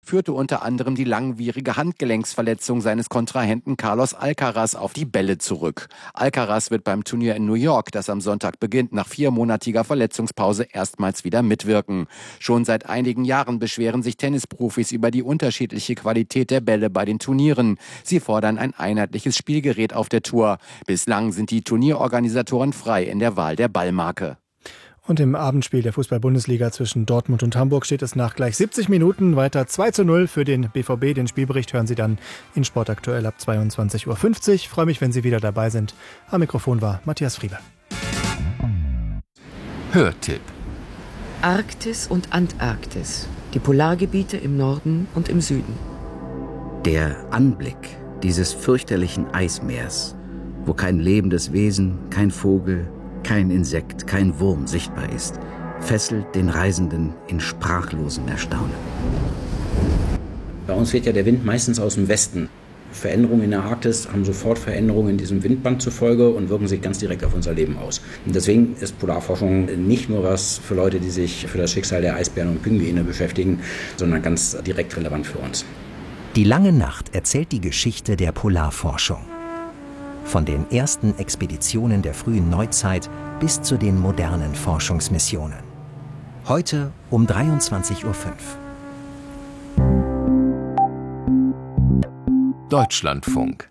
führte unter anderem die langwierige Handgelenksverletzung seines Kontrahenten Carlos Alcaraz auf die Bälle zurück. Alcaraz wird beim Turnier in New York, das am Sonntag beginnt, nach 4-monatiger Verletzungspause erstmals wieder mitwirken. Schon seit einigen Jahren beschweren sich Tennisprofis über die unterschiedliche Qualität der Bälle bei den Turnieren. Sie fordern ein einheitliches Spielgerät auf der Tour. Bislang sind die Turnierorganisatoren frei in der Wahl der Ballmarke. Und im Abendspiel der Fußball-Bundesliga zwischen Dortmund und Hamburg steht es nach gleich 70 Minuten weiter 2:0 für den BVB. Den Spielbericht hören Sie dann in Sportaktuell ab 22:50 Uhr. Ich freue mich, wenn Sie wieder dabei sind. Am Mikrofon war Matthias Friebe. Hörtipp: Arktis und Antarktis, die Polargebiete im Norden und im Süden. Der Anblick dieses fürchterlichen Eismeers, wo kein lebendes Wesen, kein Vogel, kein Insekt, kein Wurm sichtbar ist, fesselt den Reisenden in sprachlosem Erstaunen. Bei uns weht ja der Wind meistens aus dem Westen. Veränderungen in der Arktis haben sofort Veränderungen in diesem Windband zur Folge und wirken sich ganz direkt auf unser Leben aus. Und deswegen ist Polarforschung nicht nur was für Leute, die sich für das Schicksal der Eisbären und Pinguine beschäftigen, sondern ganz direkt relevant für uns. Die lange Nacht erzählt die Geschichte der Polarforschung. Von den ersten Expeditionen der frühen Neuzeit bis zu den modernen Forschungsmissionen. Heute um 23:05 Uhr. Deutschlandfunk.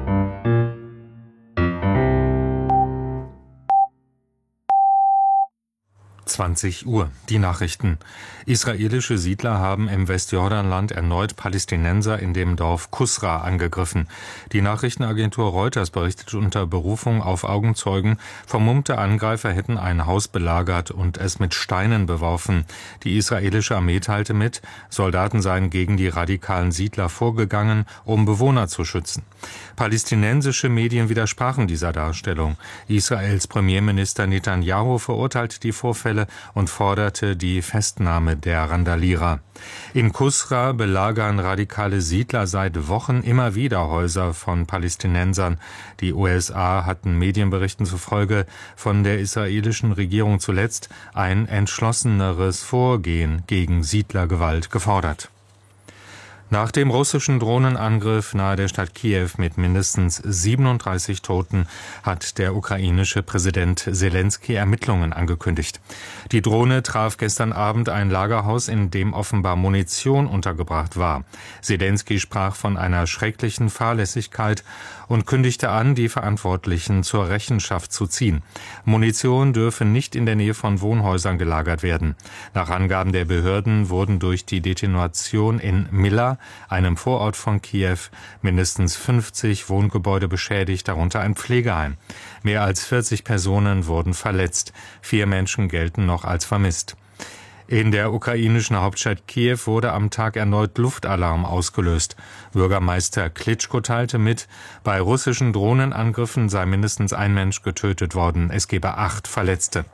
20 Uhr. Die Nachrichten. Israelische Siedler haben im Westjordanland erneut Palästinenser in dem Dorf Kusra angegriffen. Die Nachrichtenagentur Reuters berichtet unter Berufung auf Augenzeugen, vermummte Angreifer hätten ein Haus belagert und es mit Steinen beworfen. Die israelische Armee teilte mit, Soldaten seien gegen die radikalen Siedler vorgegangen, um Bewohner zu schützen. Palästinensische Medien widersprachen dieser Darstellung. Israels Premierminister Netanyahu verurteilte die Vorfälle und forderte die Festnahme der Randalierer. In Kusra belagern radikale Siedler seit Wochen immer wieder Häuser von Palästinensern. Die USA hatten Medienberichten zufolge von der israelischen Regierung zuletzt ein entschlosseneres Vorgehen gegen Siedlergewalt gefordert. Nach dem russischen Drohnenangriff nahe der Stadt Kiew mit mindestens 37 Toten hat der ukrainische Präsident Selenskyj Ermittlungen angekündigt. Die Drohne traf gestern Abend ein Lagerhaus, in dem offenbar Munition untergebracht war. Selenskyj sprach von einer schrecklichen Fahrlässigkeit und kündigte an, die Verantwortlichen zur Rechenschaft zu ziehen. Munition dürfe nicht in der Nähe von Wohnhäusern gelagert werden. Nach Angaben der Behörden wurden durch die Detonation in Milla, einem Vorort von Kiew, mindestens 50 Wohngebäude beschädigt, darunter ein Pflegeheim. Mehr als 40 Personen wurden verletzt. 4 Menschen gelten noch als vermisst. In der ukrainischen Hauptstadt Kiew wurde am Tag erneut Luftalarm ausgelöst. Bürgermeister Klitschko teilte mit, bei russischen Drohnenangriffen sei mindestens ein Mensch getötet worden. Es gebe 8 Verletzte.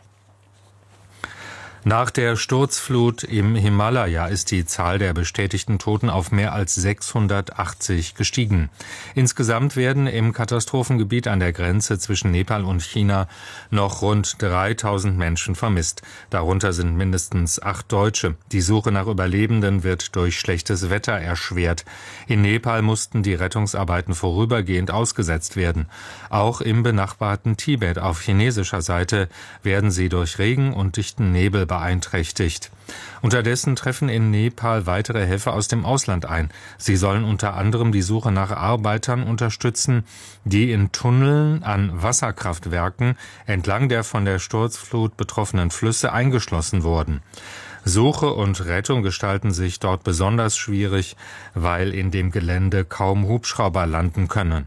Nach der Sturzflut im Himalaya ist die Zahl der bestätigten Toten auf mehr als 680 gestiegen. Insgesamt werden im Katastrophengebiet an der Grenze zwischen Nepal und China noch rund 3000 Menschen vermisst. Darunter sind mindestens 8 Deutsche. Die Suche nach Überlebenden wird durch schlechtes Wetter erschwert. In Nepal mussten die Rettungsarbeiten vorübergehend ausgesetzt werden. Auch im benachbarten Tibet auf chinesischer Seite werden sie durch Regen und dichten Nebel beeinträchtigt. Unterdessen treffen in Nepal weitere Helfer aus dem Ausland ein. Sie sollen unter anderem die Suche nach Arbeitern unterstützen, die in Tunneln an Wasserkraftwerken entlang der von der Sturzflut betroffenen Flüsse eingeschlossen wurden. Suche und Rettung gestalten sich dort besonders schwierig, weil in dem Gelände kaum Hubschrauber landen können.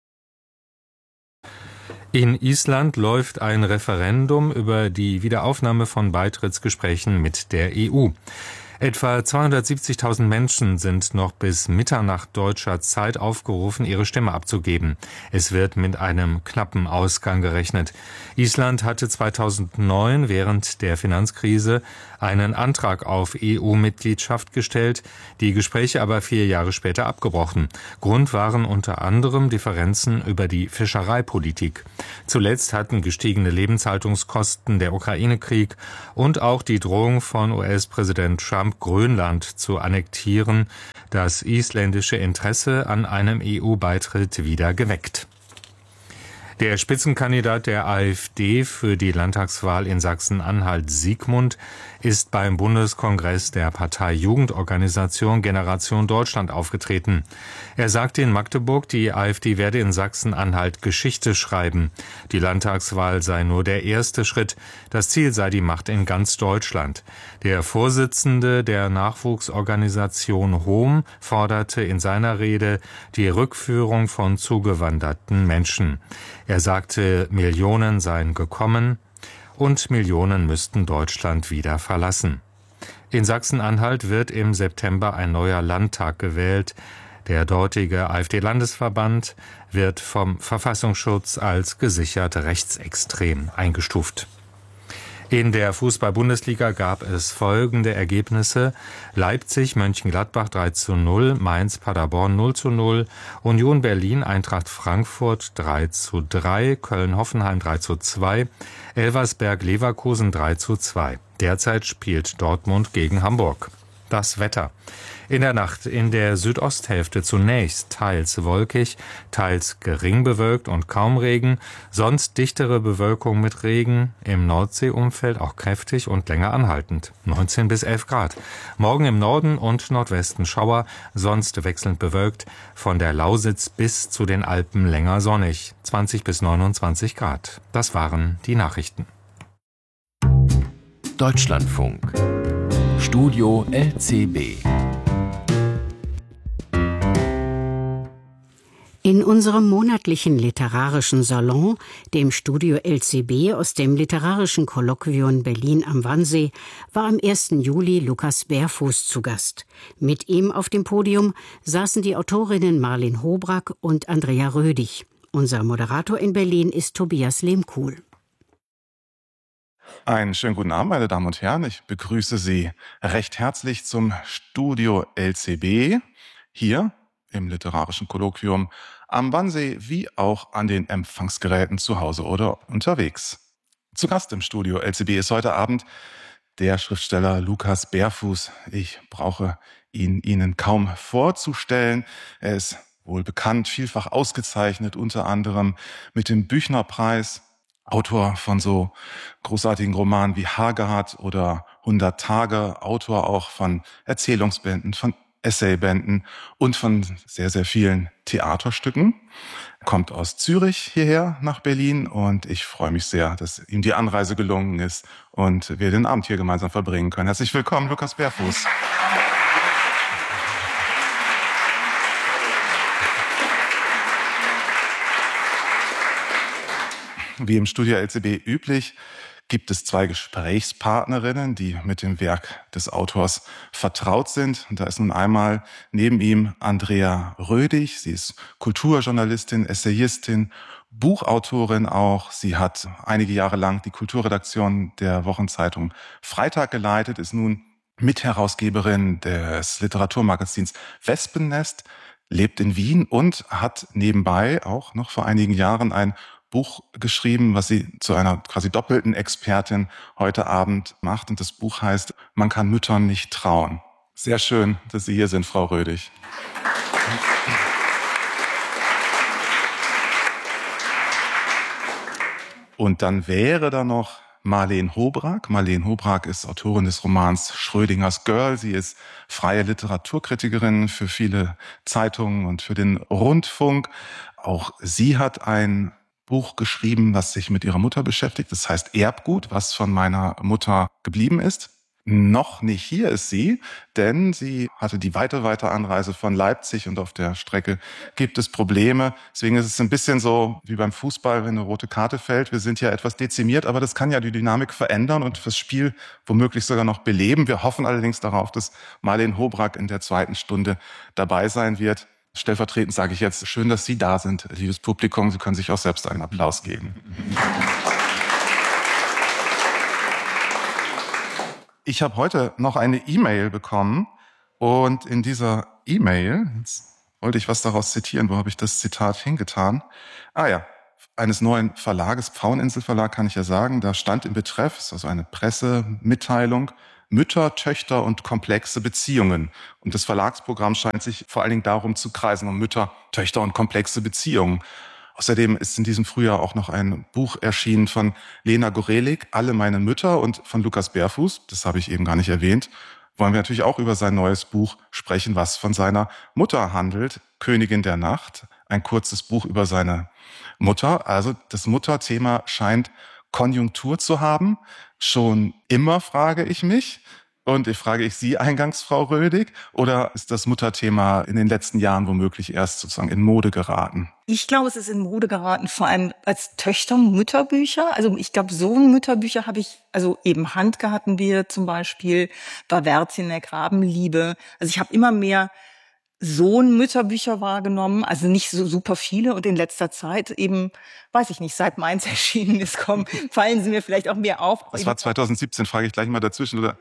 In Island läuft ein Referendum über die Wiederaufnahme von Beitrittsgesprächen mit der EU. Etwa 270.000 Menschen sind noch bis Mitternacht deutscher Zeit aufgerufen, ihre Stimme abzugeben. Es wird mit einem knappen Ausgang gerechnet. Island hatte 2009 während der Finanzkrise einen Antrag auf EU-Mitgliedschaft gestellt, die Gespräche aber 4 Jahre später abgebrochen. Grund waren unter anderem Differenzen über die Fischereipolitik. Zuletzt hatten gestiegene Lebenshaltungskosten, der Ukraine-Krieg und auch die Drohung von US-Präsident Trump Trump Grönland zu annektieren, das isländische Interesse an einem EU-Beitritt wieder geweckt. Der Spitzenkandidat der AfD für die Landtagswahl in Sachsen-Anhalt, Siegmund, ist beim Bundeskongress der Partei-Jugendorganisation Generation Deutschland aufgetreten. Er sagte in Magdeburg, die AfD werde in Sachsen-Anhalt Geschichte schreiben. Die Landtagswahl sei nur der erste Schritt. Das Ziel sei die Macht in ganz Deutschland. Der Vorsitzende der Nachwuchsorganisation HOM forderte in seiner Rede die Rückführung von zugewanderten Menschen. Er sagte, Millionen seien gekommen und Millionen müssten Deutschland wieder verlassen. In Sachsen-Anhalt wird im September ein neuer Landtag gewählt. Der dortige AfD-Landesverband wird vom Verfassungsschutz als gesichert rechtsextrem eingestuft. In der Fußball-Bundesliga gab es folgende Ergebnisse: Leipzig, Mönchengladbach 3:0, Mainz, Paderborn 0:0, Union Berlin, Eintracht Frankfurt 3:3, Köln-Hoffenheim 3:2, Elversberg, Leverkusen 3:2. Derzeit spielt Dortmund gegen Hamburg. Das Wetter. In der Nacht in der Südosthälfte zunächst teils wolkig, teils gering bewölkt und kaum Regen, sonst dichtere Bewölkung mit Regen, im Nordseeumfeld auch kräftig und länger anhaltend, 19 bis 11 Grad. Morgen im Norden und Nordwesten Schauer, sonst wechselnd bewölkt, von der Lausitz bis zu den Alpen länger sonnig, 20 bis 29 Grad. Das waren die Nachrichten. Deutschlandfunk. Studio LCB. In unserem monatlichen literarischen Salon, dem Studio LCB aus dem Literarischen Kolloquium Berlin am Wannsee, war am 1. Juli Lukas Berfuß zu Gast. Mit ihm auf dem Podium saßen die Autorinnen Marleen Hobrack und Andrea Rödig. Unser Moderator in Berlin ist Tobias Lehmkuhl. Einen schönen guten Abend, meine Damen und Herren. Ich begrüße Sie recht herzlich zum Studio LCB hier im Literarischen Kolloquium am Wannsee wie auch an den Empfangsgeräten zu Hause oder unterwegs. Zu Gast im Studio LCB ist heute Abend der Schriftsteller Lukas Berfuß. Ich brauche ihn Ihnen kaum vorzustellen. Er ist wohl bekannt, vielfach ausgezeichnet, unter anderem mit dem Büchnerpreis. Autor von so großartigen Romanen wie Hagard oder 100 Tage, Autor auch von Erzählungsbänden, von Essaybänden und von sehr, sehr vielen Theaterstücken. Er kommt aus Zürich hierher nach Berlin und ich freue mich sehr, dass ihm die Anreise gelungen ist und wir den Abend hier gemeinsam verbringen können. Herzlich willkommen, Lukas Berfuß. Wie im Studio LCB üblich, gibt es zwei Gesprächspartnerinnen, die mit dem Werk des Autors vertraut sind. Und da ist nun einmal neben ihm Andrea Rödig. Sie ist Kulturjournalistin, Essayistin, Buchautorin auch. Sie hat einige Jahre lang die Kulturredaktion der Wochenzeitung Freitag geleitet, ist nun Mitherausgeberin des Literaturmagazins Wespennest, lebt in Wien und hat nebenbei auch noch vor einigen Jahren ein Buch geschrieben, was sie zu einer quasi doppelten Expertin heute Abend macht. Und das Buch heißt Man kann Müttern nicht trauen. Sehr schön, dass Sie hier sind, Frau Rödig. Und dann wäre da noch Marleen Hobrack. Marleen Hobrack ist Autorin des Romans Schrödingers Girl. Sie ist freie Literaturkritikerin für viele Zeitungen und für den Rundfunk. Auch sie hat ein Buch geschrieben, was sich mit ihrer Mutter beschäftigt. Das heißt Erbgut, was von meiner Mutter geblieben ist. Noch nicht hier ist sie, denn sie hatte die weite Anreise von Leipzig und auf der Strecke gibt es Probleme. Deswegen ist es ein bisschen so wie beim Fußball, wenn eine rote Karte fällt. Wir sind ja etwas dezimiert, aber das kann ja die Dynamik verändern und das Spiel womöglich sogar noch beleben. Wir hoffen allerdings darauf, dass Marleen Hobrack in der zweiten Stunde dabei sein wird. Stellvertretend sage ich jetzt, schön, dass Sie da sind, liebes Publikum. Sie können sich auch selbst einen Applaus geben. Ich habe heute noch eine E-Mail bekommen und in dieser E-Mail, jetzt wollte ich was daraus zitieren, wo habe ich das Zitat hingetan? Eines neuen Verlages, Pfaueninsel Verlag kann ich ja sagen, da stand im Betreff, ist also eine Pressemitteilung, Mütter, Töchter und komplexe Beziehungen. Und das Verlagsprogramm scheint sich vor allen Dingen darum zu kreisen, um Mütter, Töchter und komplexe Beziehungen. Außerdem ist in diesem Frühjahr auch noch ein Buch erschienen von Lena Gorelik, Alle meine Mütter, und von Lukas Berfuß, das habe ich eben gar nicht erwähnt, wollen wir natürlich auch über sein neues Buch sprechen, was von seiner Mutter handelt, Königin der Nacht, ein kurzes Buch über seine Mutter. Also das Mutterthema scheint Konjunktur zu haben. Schon immer, frage ich mich. Und frage ich Sie eingangs, Frau Rödig, oder ist das Mutterthema in den letzten Jahren womöglich erst sozusagen in Mode geraten? Ich glaube, es ist in Mode geraten, vor allem als Töchter-Mütterbücher. Also ich glaube, Sohn-Mütterbücher habe ich, also eben Handke hatten wir zum Beispiel, Bawerzinek, Rabenliebe. Also ich habe immer mehr Sohn-Mütterbücher wahrgenommen, also nicht so super viele, und in letzter Zeit eben, weiß ich nicht, seit Mainz erschienen ist, fallen sie mir vielleicht auch mehr auf. Das war 2017, frage ich gleich mal dazwischen, oder?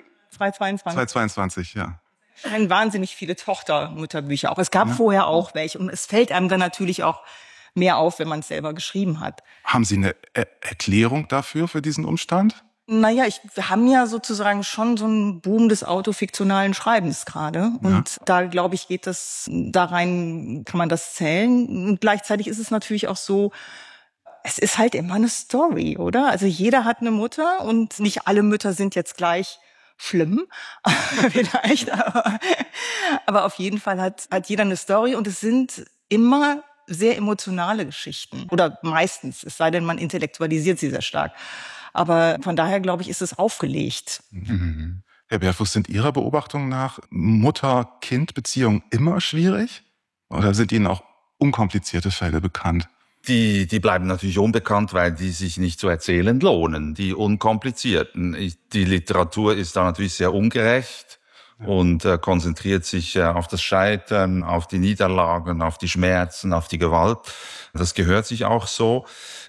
2022, ja. Wahnsinnig viele Tochter-Mütterbücher auch. Es gab vorher auch welche, und es fällt einem dann natürlich auch mehr auf, wenn man es selber geschrieben hat. Haben Sie eine Erklärung dafür, für diesen Umstand? Naja, wir haben ja sozusagen schon so einen Boom des autofiktionalen Schreibens gerade. Und da, glaube ich, geht das da rein, kann man das zählen. Und gleichzeitig ist es natürlich auch so, es ist halt immer eine Story, oder? Also jeder hat eine Mutter, und nicht alle Mütter sind jetzt gleich schlimm, vielleicht, aber auf jeden Fall hat jeder eine Story, und es sind immer sehr emotionale Geschichten, oder meistens, es sei denn, man intellektualisiert sie sehr stark. Aber von daher, glaube ich, ist es aufgelegt. Mhm. Herr Berfuß, sind Ihrer Beobachtung nach Mutter-Kind-Beziehungen immer schwierig? Oder sind Ihnen auch unkomplizierte Fälle bekannt? Die bleiben natürlich unbekannt, weil die sich nicht zu erzählen lohnen, die unkomplizierten. Die Literatur ist da natürlich sehr ungerecht und konzentriert sich auf das Scheitern, auf die Niederlagen, auf die Schmerzen, auf die Gewalt. Das gehört sich auch so.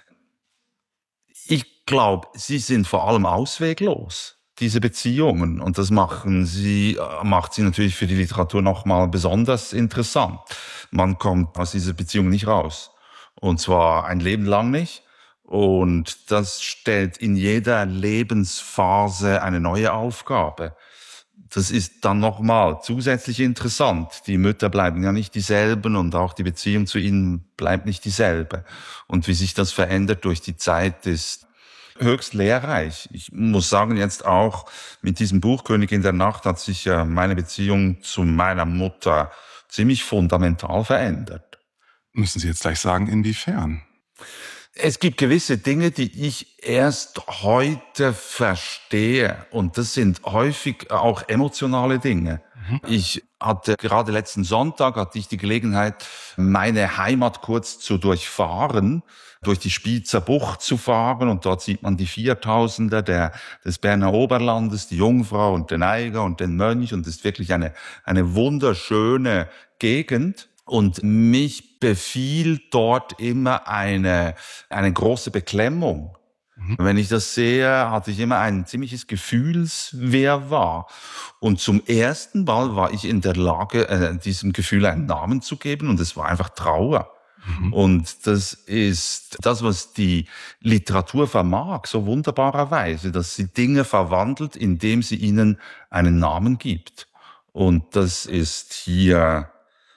Ich glaube, sie sind vor allem ausweglos, diese Beziehungen. Und das macht sie natürlich für die Literatur nochmal besonders interessant. Man kommt aus dieser Beziehung nicht raus. Und zwar ein Leben lang nicht. Und das stellt in jeder Lebensphase eine neue Aufgabe. Das ist dann nochmal zusätzlich interessant. Die Mütter bleiben ja nicht dieselben, und auch die Beziehung zu ihnen bleibt nicht dieselbe. Und wie sich das verändert durch die Zeit, ist höchst lehrreich. Ich muss sagen, jetzt auch mit diesem Buch Königin der Nacht hat sich meine Beziehung zu meiner Mutter ziemlich fundamental verändert. Müssen Sie jetzt gleich sagen, inwiefern? Es gibt gewisse Dinge, die ich erst heute verstehe, und das sind häufig auch emotionale Dinge. Ich hatte gerade letzten Sonntag die Gelegenheit, meine Heimat kurz zu durchfahren, durch die Spiezer Bucht zu fahren, und dort sieht man die Viertausender des Berner Oberlandes, die Jungfrau und den Eiger und den Mönch, und es ist wirklich eine wunderschöne Gegend. Und mich befiel dort immer eine große Beklemmung. Wenn ich das sehe, hatte ich immer ein ziemliches Gefühlswirrwarr. Und zum ersten Mal war ich in der Lage, diesem Gefühl einen Namen zu geben, und es war einfach Trauer. Und das ist das, was die Literatur vermag, so wunderbarerweise, dass sie Dinge verwandelt, indem sie ihnen einen Namen gibt. Und das ist hier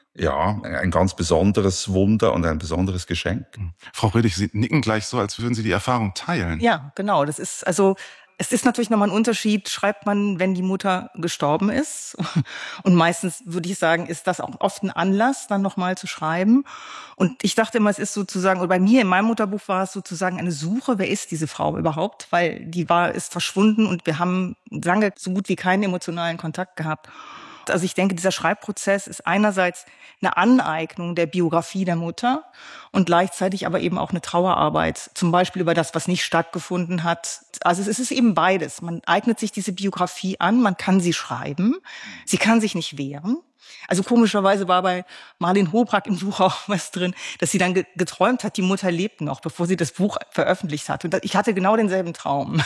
ein ganz besonderes Wunder und ein besonderes Geschenk. Frau Rödig, Sie nicken gleich so, als würden Sie die Erfahrung teilen. Ja, genau. Es ist natürlich nochmal ein Unterschied, schreibt man, wenn die Mutter gestorben ist. Und meistens, würde ich sagen, ist das auch oft ein Anlass, dann nochmal zu schreiben. Und ich dachte immer, es ist sozusagen, oder bei mir in meinem Mutterbuch war es sozusagen eine Suche, wer ist diese Frau überhaupt? Weil ist verschwunden, und wir haben lange so gut wie keinen emotionalen Kontakt gehabt. Also ich denke, dieser Schreibprozess ist einerseits eine Aneignung der Biografie der Mutter und gleichzeitig aber eben auch eine Trauerarbeit, zum Beispiel über das, was nicht stattgefunden hat. Also es ist eben beides. Man eignet sich diese Biografie an, man kann sie schreiben, sie kann sich nicht wehren. Also komischerweise war bei Marlene Hobrack im Buch auch was drin, dass sie dann geträumt hat, die Mutter lebt noch, bevor sie das Buch veröffentlicht hat. Und ich hatte genau denselben Traum.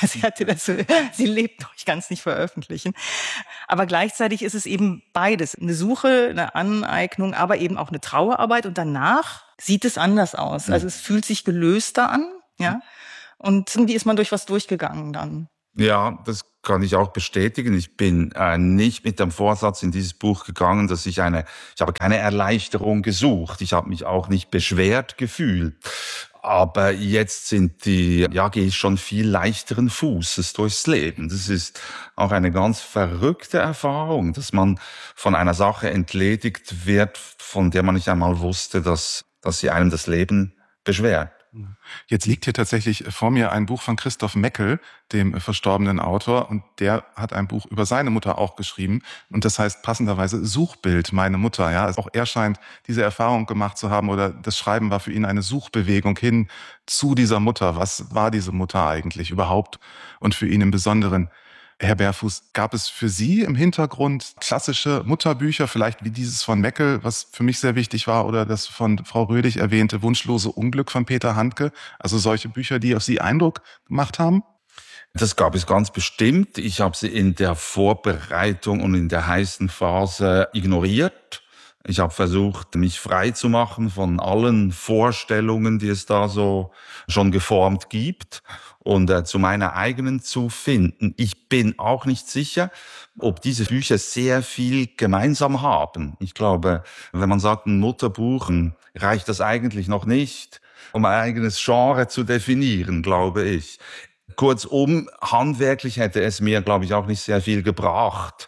Sie lebt noch, ich kann es nicht veröffentlichen. Aber gleichzeitig ist es eben beides. Eine Suche, eine Aneignung, aber eben auch eine Trauerarbeit. Und danach sieht es anders aus. Also es fühlt sich gelöster an, ja. Und irgendwie ist man durch was durchgegangen dann. Ja, das kann ich auch bestätigen. Ich bin nicht mit dem Vorsatz in dieses Buch gegangen, dass ich habe keine Erleichterung gesucht. Ich habe mich auch nicht beschwert gefühlt. Aber jetzt gehe ich schon viel leichteren Fußes durchs Leben. Das ist auch eine ganz verrückte Erfahrung, dass man von einer Sache entledigt wird, von der man nicht einmal wusste, dass sie einem das Leben beschwert. Jetzt liegt hier tatsächlich vor mir ein Buch von Christoph Meckel, dem verstorbenen Autor, und der hat ein Buch über seine Mutter auch geschrieben, und das heißt passenderweise Suchbild, meine Mutter. Ja, auch er scheint diese Erfahrung gemacht zu haben, oder das Schreiben war für ihn eine Suchbewegung hin zu dieser Mutter. Was war diese Mutter eigentlich überhaupt und für ihn im Besonderen? Herr Berfuß, gab es für Sie im Hintergrund klassische Mutterbücher, vielleicht wie dieses von Meckel, was für mich sehr wichtig war, oder das von Frau Rödig erwähnte Wunschlose Unglück von Peter Handke? Also solche Bücher, die auf Sie Eindruck gemacht haben? Das gab es ganz bestimmt. Ich habe sie in der Vorbereitung und in der heißen Phase ignoriert. Ich habe versucht, mich frei zu machen von allen Vorstellungen, die es da so schon geformt gibt, und zu meiner eigenen zu finden. Ich bin auch nicht sicher, ob diese Bücher sehr viel gemeinsam haben. Ich glaube, wenn man sagt, ein Mutterbuch, reicht das eigentlich noch nicht, um ein eigenes Genre zu definieren, glaube ich. Kurzum, handwerklich hätte es mir, glaube ich, auch nicht sehr viel gebracht,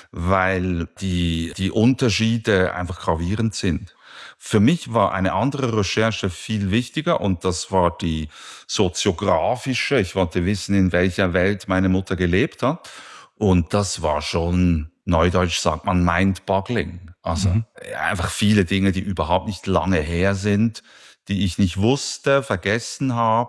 weil die Unterschiede einfach gravierend sind. Für mich war eine andere Recherche viel wichtiger, und das war die soziografische. Ich wollte wissen, in welcher Welt meine Mutter gelebt hat, und das war schon, neudeutsch sagt man, mind-boggling. Also einfach viele Dinge, die überhaupt nicht lange her sind, die ich nicht wusste, vergessen habe,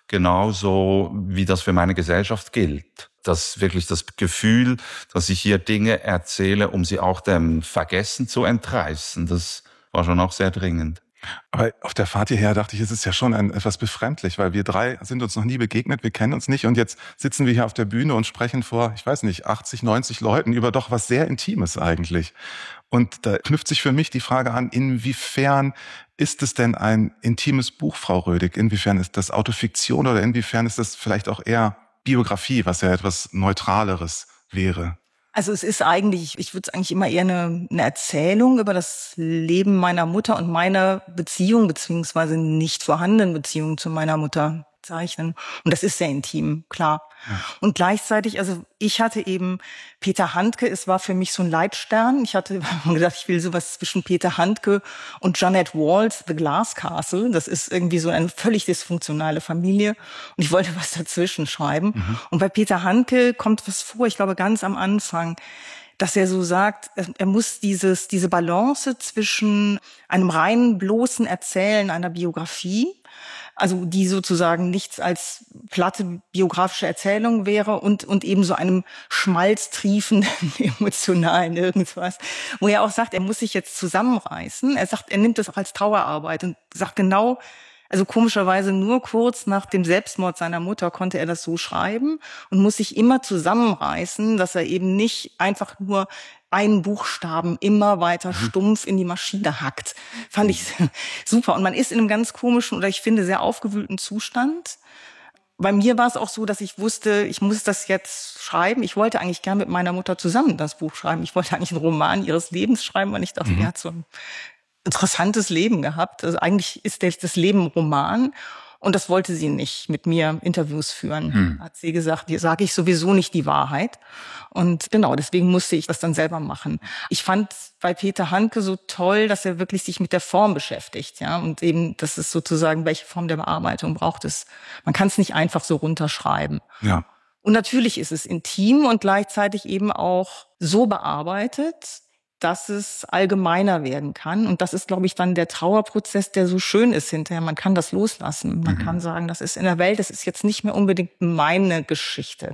genauso wie das für meine Gesellschaft gilt. Das wirklich das Gefühl, dass ich hier Dinge erzähle, um sie auch dem Vergessen zu entreißen, das war schon auch sehr dringend. Aber auf der Fahrt hierher dachte ich, es ist ja schon etwas befremdlich, weil wir drei sind uns noch nie begegnet, wir kennen uns nicht, und jetzt sitzen wir hier auf der Bühne und sprechen vor, ich weiß nicht, 80, 90 Leuten über doch was sehr Intimes eigentlich. Und da knüpft sich für mich die Frage an, inwiefern ist es denn ein intimes Buch, Frau Rödig? Inwiefern ist das Autofiktion, oder inwiefern ist das vielleicht auch eher Biografie, was ja etwas Neutraleres wäre? Also es ist eigentlich, ich würde es eigentlich immer eher eine Erzählung über das Leben meiner Mutter und meiner Beziehung, beziehungsweise nicht vorhandenen Beziehung zu meiner Mutter zeichnen. Und das ist sehr intim, klar. Ja. Und gleichzeitig, also ich hatte eben Peter Handke, es war für mich so ein Leitstern. Ich hatte gedacht, ich will sowas zwischen Peter Handke und Jeanette Walls, The Glass Castle. Das ist irgendwie so eine völlig dysfunktionale Familie. Und ich wollte was dazwischen schreiben. Und bei Peter Handke kommt was vor, ich glaube ganz am Anfang, dass er so sagt, er muss diese Balance zwischen einem reinen, bloßen Erzählen einer Biografie, also die sozusagen nichts als platte biografische Erzählung wäre, und eben so einem schmalztriefenden, emotionalen irgendwas, wo er auch sagt, er muss sich jetzt zusammenreißen. Er sagt, er nimmt das auch als Trauerarbeit und sagt genau, also komischerweise nur kurz nach dem Selbstmord seiner Mutter konnte er das so schreiben und muss sich immer zusammenreißen, dass er eben nicht einfach nur einen Buchstaben immer weiter stumpf in die Maschine hackt. Fand ich super. Und man ist in einem ganz komischen, oder ich finde sehr aufgewühlten Zustand. Bei mir war es auch so, dass ich wusste, ich muss das jetzt schreiben. Ich wollte eigentlich gern mit meiner Mutter zusammen das Buch schreiben. Ich wollte eigentlich einen Roman ihres Lebens schreiben, weil ich dachte, die hat so ein interessantes Leben gehabt. Also eigentlich ist das Leben ein Roman. Und das wollte sie nicht mit mir Interviews führen. Hat sie gesagt, hier sage ich sowieso nicht die Wahrheit. Und genau, deswegen musste ich das dann selber machen. Ich fand bei Peter Handke so toll, dass er wirklich sich mit der Form beschäftigt, ja. Und eben, das ist sozusagen, welche Form der Bearbeitung braucht es. Man kann es nicht einfach so runterschreiben. Ja. Und natürlich ist es intim und gleichzeitig eben auch so bearbeitet, dass es allgemeiner werden kann. Und das ist, glaube ich, dann der Trauerprozess, der so schön ist hinterher. Man kann das loslassen. Man kann sagen, das ist in der Welt, das ist jetzt nicht mehr unbedingt meine Geschichte.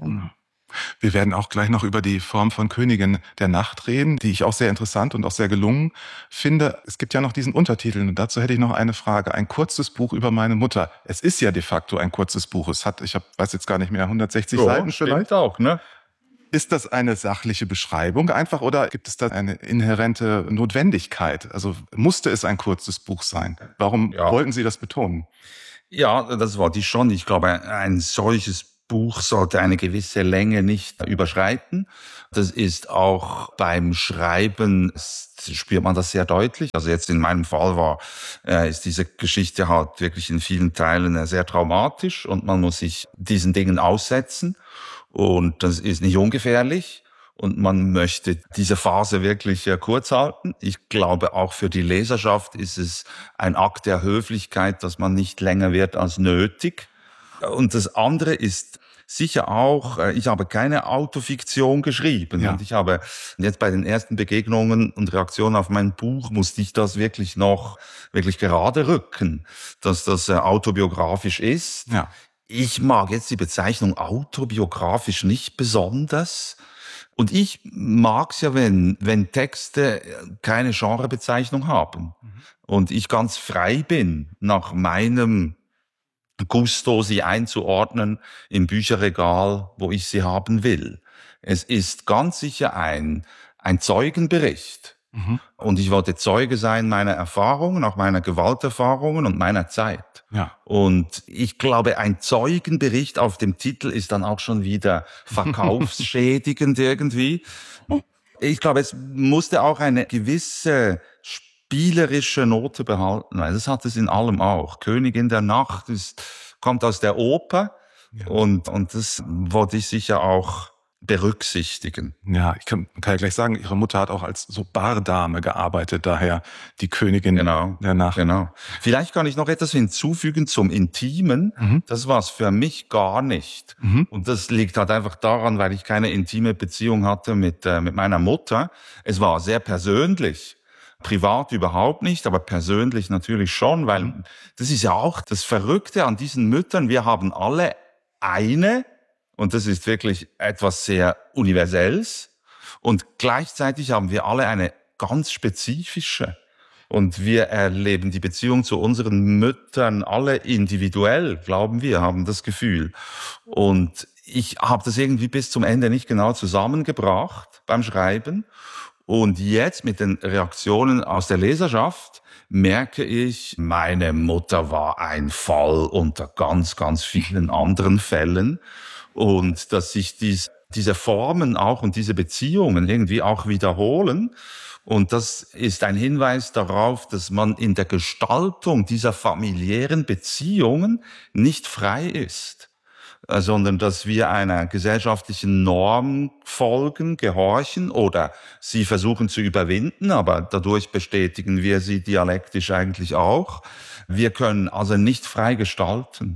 Wir werden auch gleich noch über die Form von Königin der Nacht reden, die ich auch sehr interessant und auch sehr gelungen finde. Es gibt ja noch diesen Untertitel, und dazu hätte ich noch eine Frage. Ein kurzes Buch über meine Mutter. Es ist ja de facto ein kurzes Buch. Es hat, weiß jetzt gar nicht mehr, 160 Seiten vielleicht. Auch, ne? Ist das eine sachliche Beschreibung einfach, oder gibt es da eine inhärente Notwendigkeit? Also musste es ein kurzes Buch sein? Warum wollten Sie das betonen? Ja, das wollte ich schon. Ich glaube, ein solches Buch sollte eine gewisse Länge nicht überschreiten. Das ist auch beim Schreiben, spürt man das sehr deutlich. Also jetzt in meinem Fall ist diese Geschichte halt wirklich in vielen Teilen sehr traumatisch und man muss sich diesen Dingen aussetzen und das ist nicht ungefährlich. Und man möchte diese Phase wirklich kurz halten. Ich glaube, auch für die Leserschaft ist es ein Akt der Höflichkeit, dass man nicht länger wird als nötig. Und das andere ist sicher auch, ich habe keine Autofiktion geschrieben. Ja. Und ich habe jetzt bei den ersten Begegnungen und Reaktionen auf mein Buch musste ich das wirklich gerade rücken, dass das autobiografisch ist. Ja. Ich mag jetzt die Bezeichnung autobiografisch nicht besonders. Und ich mag's ja, wenn Texte keine Genrebezeichnung haben und ich ganz frei bin, nach meinem Gusto sie einzuordnen im Bücherregal, wo ich sie haben will. Es ist ganz sicher ein Zeugenbericht. Und ich wollte Zeuge sein meiner Erfahrungen, auch meiner Gewalterfahrungen und meiner Zeit. Ja. Und ich glaube, ein Zeugenbericht auf dem Titel ist dann auch schon wieder verkaufsschädigend irgendwie. Ich glaube, es musste auch eine gewisse spielerische Note behalten, weil das hat es in allem auch. Königin der Nacht kommt aus der Oper, ja. und das wollte ich sicher auch berücksichtigen. Ja, ich kann ja gleich sagen, Ihre Mutter hat auch als so Bardame gearbeitet, daher die Königin der Nacht. Genau. Vielleicht kann ich noch etwas hinzufügen zum Intimen. Das war es für mich gar nicht. Und das liegt halt einfach daran, weil ich keine intime Beziehung hatte mit meiner Mutter. Es war sehr persönlich. Privat überhaupt nicht, aber persönlich natürlich schon, weil das ist ja auch das Verrückte an diesen Müttern. Wir haben alle eine, und das ist wirklich etwas sehr Universelles. Und gleichzeitig haben wir alle eine ganz spezifische. Und wir erleben die Beziehung zu unseren Müttern alle individuell, glauben wir, haben das Gefühl. Und ich habe das irgendwie bis zum Ende nicht genau zusammengebracht beim Schreiben. Und jetzt mit den Reaktionen aus der Leserschaft merke ich, meine Mutter war ein Fall unter ganz, ganz vielen anderen Fällen. Und dass sich diese Formen auch und diese Beziehungen irgendwie auch wiederholen. Und das ist ein Hinweis darauf, dass man in der Gestaltung dieser familiären Beziehungen nicht frei ist, sondern dass wir einer gesellschaftlichen Norm folgen, gehorchen oder sie versuchen zu überwinden, aber dadurch bestätigen wir sie dialektisch eigentlich auch. Wir können also nicht frei gestalten.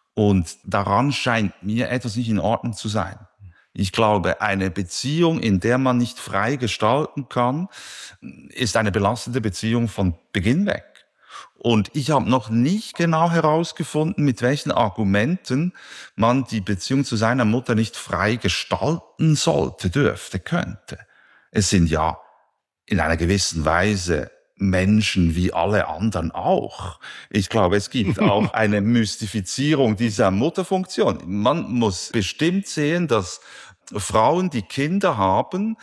Und daran scheint mir etwas nicht in Ordnung zu sein. Ich glaube, eine Beziehung, in der man nicht frei gestalten kann, ist eine belastende Beziehung von Beginn weg. Und ich habe noch nicht genau herausgefunden, mit welchen Argumenten man die Beziehung zu seiner Mutter nicht frei gestalten sollte, dürfte, könnte. Es sind ja in einer gewissen Weise Menschen wie alle anderen auch. Ich glaube, es gibt auch eine Mystifizierung dieser Mutterfunktion. Man muss bestimmt sehen, dass Frauen, die Kinder haben,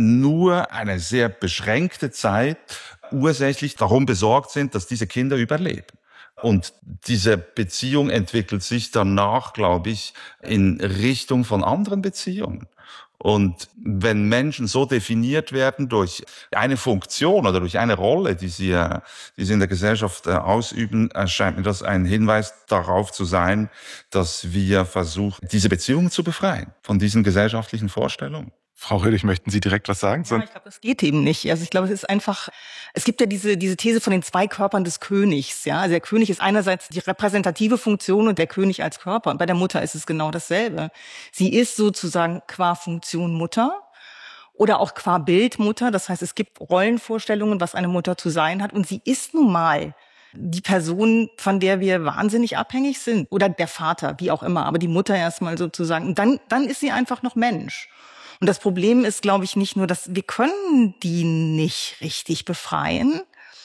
nur eine sehr beschränkte Zeit ursächlich darum besorgt sind, dass diese Kinder überleben. Und diese Beziehung entwickelt sich danach, glaube ich, in Richtung von anderen Beziehungen. Und wenn Menschen so definiert werden durch eine Funktion oder durch eine Rolle, die sie in der Gesellschaft ausüben, erscheint mir das ein Hinweis darauf zu sein, dass wir versuchen, diese Beziehungen zu befreien von diesen gesellschaftlichen Vorstellungen. Frau Röhlich, möchten Sie direkt was sagen? Ja, ich glaube, das geht eben nicht. Also ich glaube, es ist einfach, es gibt ja diese These von den zwei Körpern des Königs. Ja, also der König ist einerseits die repräsentative Funktion und der König als Körper. Und bei der Mutter ist es genau dasselbe. Sie ist sozusagen qua Funktion Mutter oder auch qua Bild Mutter. Das heißt, es gibt Rollenvorstellungen, was eine Mutter zu sein hat. Und sie ist nun mal die Person, von der wir wahnsinnig abhängig sind. Oder der Vater, wie auch immer. Aber die Mutter erstmal sozusagen. Und dann ist sie einfach noch Mensch. Und das Problem ist, glaube ich, nicht nur, dass wir können die nicht richtig befreien,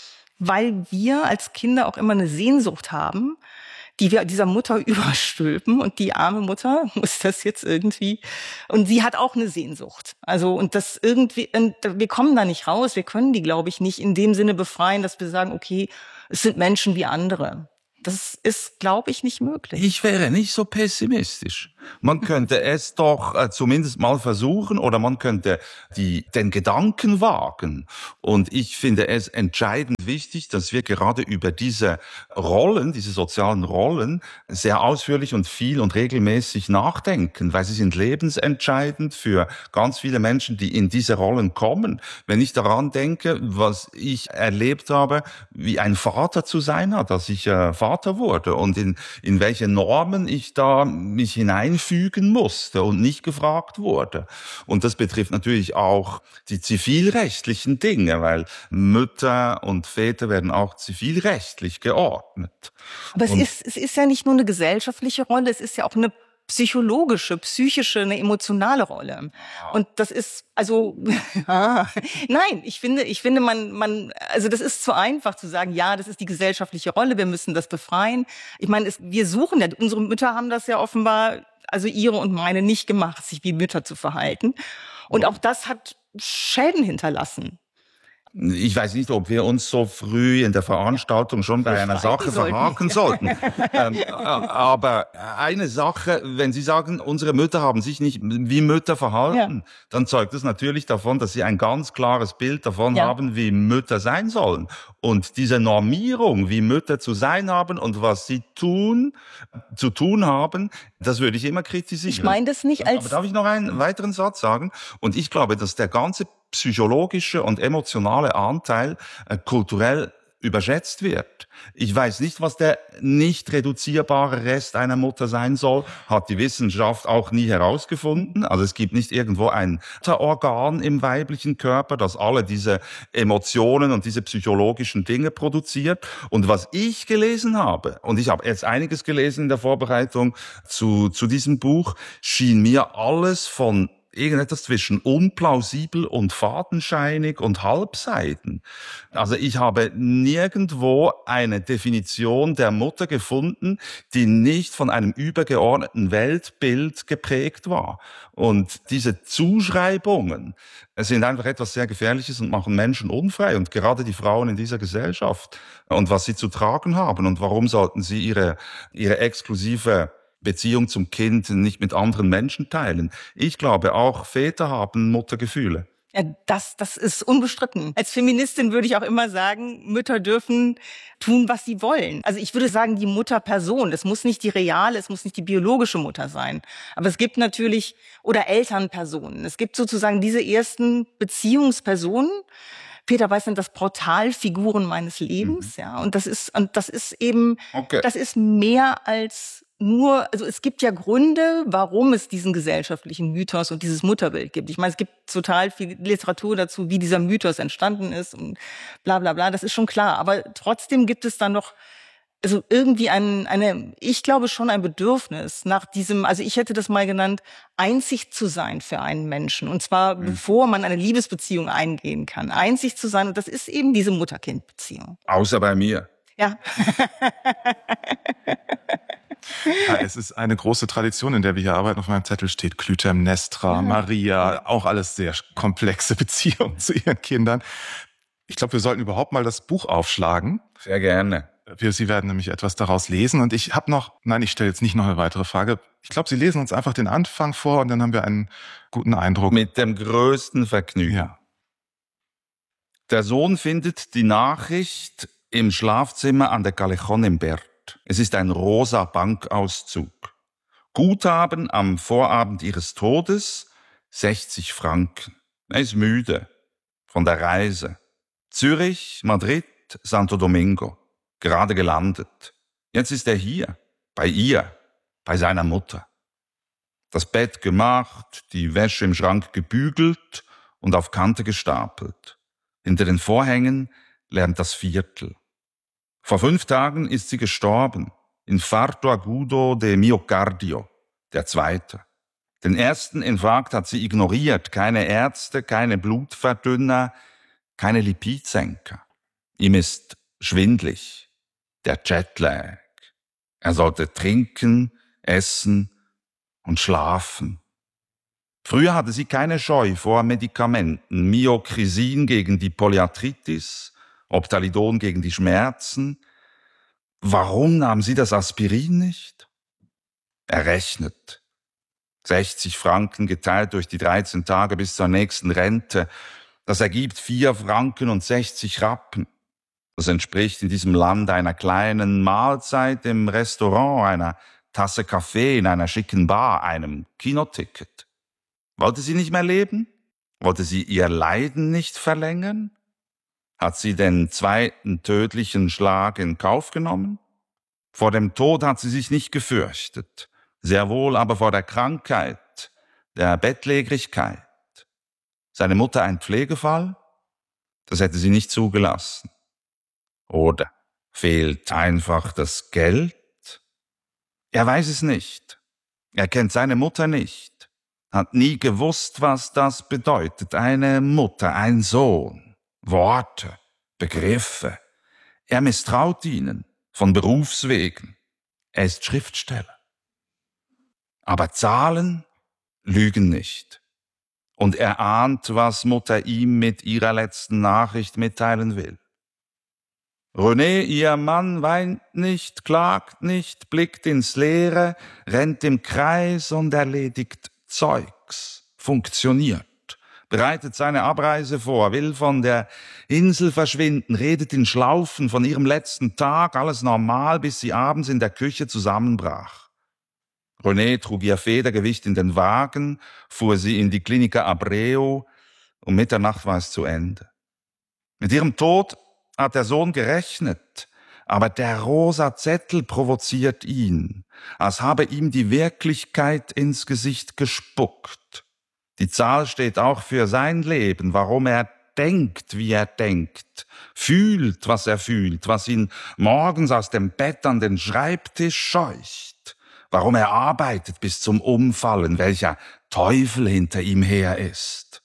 weil wir als Kinder auch immer eine Sehnsucht haben, die wir dieser Mutter überstülpen. Und die arme Mutter muss das jetzt irgendwie, und sie hat auch eine Sehnsucht. Also, und das irgendwie, und wir kommen da nicht raus. Wir können die, glaube ich, nicht in dem Sinne befreien, dass wir sagen, okay, es sind Menschen wie andere. Das ist, glaube ich, nicht möglich. Ich wäre nicht so pessimistisch. Man könnte es doch zumindest mal versuchen oder man könnte den Gedanken wagen. Und ich finde es entscheidend wichtig, dass wir gerade über diese Rollen, diese sozialen Rollen, sehr ausführlich und viel und regelmäßig nachdenken, weil sie sind lebensentscheidend für ganz viele Menschen, die in diese Rollen kommen. Wenn ich daran denke, was ich erlebt habe, wie ein Vater zu sein hat, dass ich Vater wurde und in welche Normen ich da mich hineinfügen musste und nicht gefragt wurde. Und das betrifft natürlich auch die zivilrechtlichen Dinge, weil Mütter und Väter werden auch zivilrechtlich geordnet. Aber es ist ja nicht nur eine gesellschaftliche Rolle, es ist ja auch eine psychologische, psychische, eine emotionale Rolle. Und das ist, also, nein, ich finde, also das ist zu einfach zu sagen, ja, das ist die gesellschaftliche Rolle, wir müssen das befreien. Ich meine, wir suchen ja, unsere Mütter haben das ja offenbar, also ihre und meine nicht gemacht, sich wie Mütter zu verhalten. Und auch das hat Schäden hinterlassen. Ich weiß nicht, ob wir uns so früh in der Veranstaltung schon bei einer Sache verhaken sollten. Aber eine Sache, wenn Sie sagen, unsere Mütter haben sich nicht wie Mütter verhalten, dann zeugt das natürlich davon, dass Sie ein ganz klares Bild davon haben, wie Mütter sein sollen. Und diese Normierung, wie Mütter zu sein haben und was sie zu tun haben, das würde ich immer kritisieren. Ich meine das nicht als... Aber darf ich noch einen weiteren Satz sagen? Und ich glaube, dass der ganze psychologische und emotionale Anteil kulturell überschätzt wird. Ich weiß nicht, was der nicht reduzierbare Rest einer Mutter sein soll, hat die Wissenschaft auch nie herausgefunden. Also es gibt nicht irgendwo ein Organ im weiblichen Körper, das alle diese Emotionen und diese psychologischen Dinge produziert. Und was ich gelesen habe, und ich habe jetzt einiges gelesen in der Vorbereitung zu diesem Buch, schien mir alles von irgendetwas zwischen unplausibel und fadenscheinig und halbseiten. Also ich habe nirgendwo eine Definition der Mutter gefunden, die nicht von einem übergeordneten Weltbild geprägt war. Und diese Zuschreibungen sind einfach etwas sehr Gefährliches und machen Menschen unfrei. Und gerade die Frauen in dieser Gesellschaft und was sie zu tragen haben und warum sollten sie ihre exklusive Beziehung zum Kind nicht mit anderen Menschen teilen. Ich glaube, auch Väter haben Muttergefühle. Ja, das ist unbestritten. Als Feministin würde ich auch immer sagen, Mütter dürfen tun, was sie wollen. Also ich würde sagen, die Mutterperson, das muss nicht die reale, es muss nicht die biologische Mutter sein. Aber es gibt natürlich, oder Elternpersonen. Es gibt sozusagen diese ersten Beziehungspersonen. Peter Weiß nennt das Portalfiguren meines Lebens, ja. Und das ist eben, das ist mehr als nur, also es gibt ja Gründe, warum es diesen gesellschaftlichen Mythos und dieses Mutterbild gibt. Ich meine, es gibt total viel Literatur dazu, wie dieser Mythos entstanden ist und bla bla bla, das ist schon klar. Aber trotzdem gibt es dann noch also irgendwie ich glaube schon ein Bedürfnis nach diesem, also ich hätte das mal genannt, einzig zu sein für einen Menschen. Und zwar bevor man eine Liebesbeziehung eingehen kann. Einzig zu sein, und das ist eben diese Mutter-Kind-Beziehung. Außer bei mir. Ja. Ja, es ist eine große Tradition, in der wir hier arbeiten. Auf meinem Zettel steht Clytemnestra, Maria, auch alles sehr komplexe Beziehungen zu ihren Kindern. Ich glaube, wir sollten überhaupt mal das Buch aufschlagen. Sehr gerne. Sie werden nämlich etwas daraus lesen. Und ich stelle jetzt nicht noch eine weitere Frage. Ich glaube, Sie lesen uns einfach den Anfang vor und dann haben wir einen guten Eindruck. Mit dem größten Vergnügen. Ja. Der Sohn findet die Nachricht im Schlafzimmer an der Callejón im Bert. Es ist ein rosa Bankauszug. Guthaben am Vorabend ihres Todes, 60 Franken. Er ist müde von der Reise. Zürich, Madrid, Santo Domingo. Gerade gelandet. Jetzt ist er hier, bei ihr, bei seiner Mutter. Das Bett gemacht, die Wäsche im Schrank gebügelt und auf Kante gestapelt. Hinter den Vorhängen lärmt das Viertel. Vor 5 Tagen ist sie gestorben. Infarto agudo de miocardio, der 2. Den ersten Infarkt hat sie ignoriert. Keine Ärzte, keine Blutverdünner, keine Lipidsenker. Ihm ist schwindlig. Der Jetlag. Er sollte trinken, essen und schlafen. Früher hatte sie keine Scheu vor Medikamenten. Myokrisin gegen die Polyarthritis, Optalidon gegen die Schmerzen. Warum nahm sie das Aspirin nicht? Er rechnet. 60 Franken geteilt durch die 13 Tage bis zur nächsten Rente. Das ergibt 4 Franken und 60 Rappen. Das entspricht in diesem Land einer kleinen Mahlzeit im Restaurant, einer Tasse Kaffee in einer schicken Bar, einem Kinoticket. Wollte sie nicht mehr leben? Wollte sie ihr Leiden nicht verlängern? Hat sie den 2. tödlichen Schlag in Kauf genommen? Vor dem Tod hat sie sich nicht gefürchtet, sehr wohl aber vor der Krankheit, der Bettlägerigkeit. Seine Mutter ein Pflegefall? Das hätte sie nicht zugelassen. Oder fehlt einfach das Geld? Er weiß es nicht. Er kennt seine Mutter nicht. Hat nie gewusst, was das bedeutet. Eine Mutter, ein Sohn. Worte, Begriffe. Er misstraut ihnen, von Berufswegen. Er ist Schriftsteller. Aber Zahlen lügen nicht. Und er ahnt, was Mutter ihm mit ihrer letzten Nachricht mitteilen will. René, ihr Mann, weint nicht, klagt nicht, blickt ins Leere, rennt im Kreis und erledigt Zeugs, funktioniert, bereitet seine Abreise vor, will von der Insel verschwinden, redet in Schlaufen von ihrem letzten Tag, alles normal, bis sie abends in der Küche zusammenbrach. René trug ihr Federgewicht in den Wagen, fuhr sie in die Klinika Abreu, um Mitternacht war es zu Ende. Mit ihrem Tod hat der Sohn gerechnet, aber der rosa Zettel provoziert ihn, als habe ihm die Wirklichkeit ins Gesicht gespuckt. Die Zahl steht auch für sein Leben, warum er denkt, wie er denkt, fühlt, was er fühlt, was ihn morgens aus dem Bett an den Schreibtisch scheucht, warum er arbeitet bis zum Umfallen, welcher Teufel hinter ihm her ist.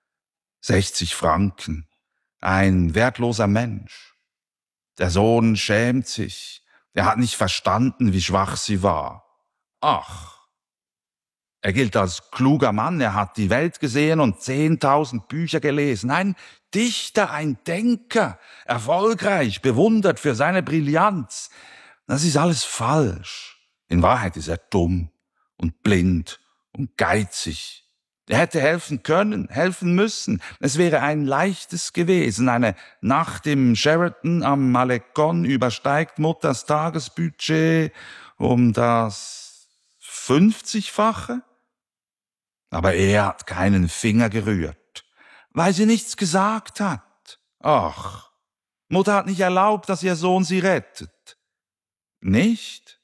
60 Franken. Ein wertloser Mensch. Der Sohn schämt sich. Er hat nicht verstanden, wie schwach sie war. Ach, er gilt als kluger Mann. Er hat die Welt gesehen und 10.000 Bücher gelesen. Ein Dichter, ein Denker, erfolgreich, bewundert für seine Brillanz. Das ist alles falsch. In Wahrheit ist er dumm und blind und geizig. Er hätte helfen können, helfen müssen. Es wäre ein leichtes gewesen. Eine Nacht im Sheraton am Malecon übersteigt Mutters Tagesbudget um das 50-fache. Aber er hat keinen Finger gerührt, weil sie nichts gesagt hat. Ach, Mutter hat nicht erlaubt, dass ihr Sohn sie rettet. Nicht?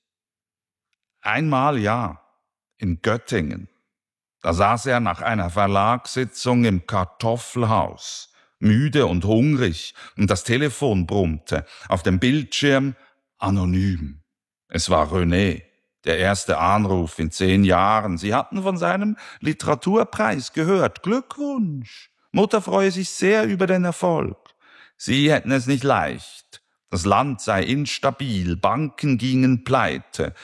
Einmal ja, in Göttingen. Da saß er nach einer Verlagssitzung im Kartoffelhaus, müde und hungrig, und das Telefon brummte, auf dem Bildschirm anonym. Es war René, der erste Anruf in 10 Jahren. Sie hatten von seinem Literaturpreis gehört. Glückwunsch! Mutter freue sich sehr über den Erfolg. Sie hätten es nicht leicht. Das Land sei instabil, Banken gingen pleite.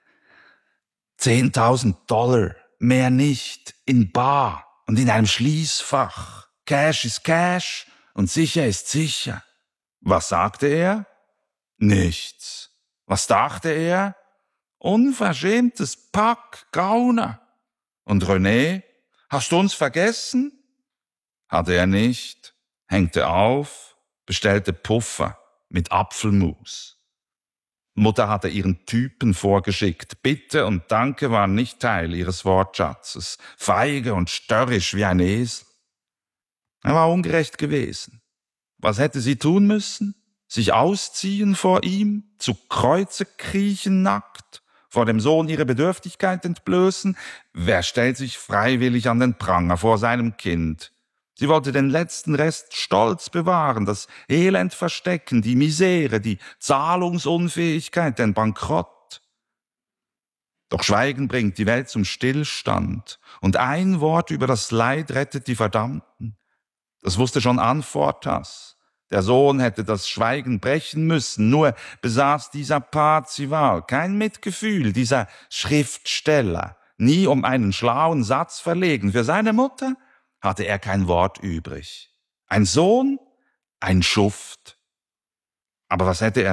$10.000. Mehr nicht, in bar und in einem Schließfach. Cash ist Cash und sicher ist sicher. Was sagte er? Nichts. Was dachte er? Unverschämtes Pack, Gauner. Und René, hast du uns vergessen? Hatte er nicht, hängte auf, bestellte Puffer mit Apfelmus. Mutter hatte ihren Typen vorgeschickt. Bitte und Danke waren nicht Teil ihres Wortschatzes. Feige und störrisch wie ein Esel. Er war ungerecht gewesen. Was hätte sie tun müssen? Sich ausziehen vor ihm? Zu Kreuze kriechen nackt? Vor dem Sohn ihre Bedürftigkeit entblößen? Wer stellt sich freiwillig an den Pranger vor seinem Kind? Sie wollte den letzten Rest Stolz bewahren, das Elend verstecken, die Misere, die Zahlungsunfähigkeit, den Bankrott. Doch Schweigen bringt die Welt zum Stillstand, und ein Wort über das Leid rettet die Verdammten. Das wusste schon Anfortas. Der Sohn hätte das Schweigen brechen müssen, nur besaß dieser Parzival kein Mitgefühl, dieser Schriftsteller, nie um einen schlauen Satz verlegen. Für seine Mutter hatte er kein Wort übrig. Ein Sohn, ein Schuft. Aber was hätte er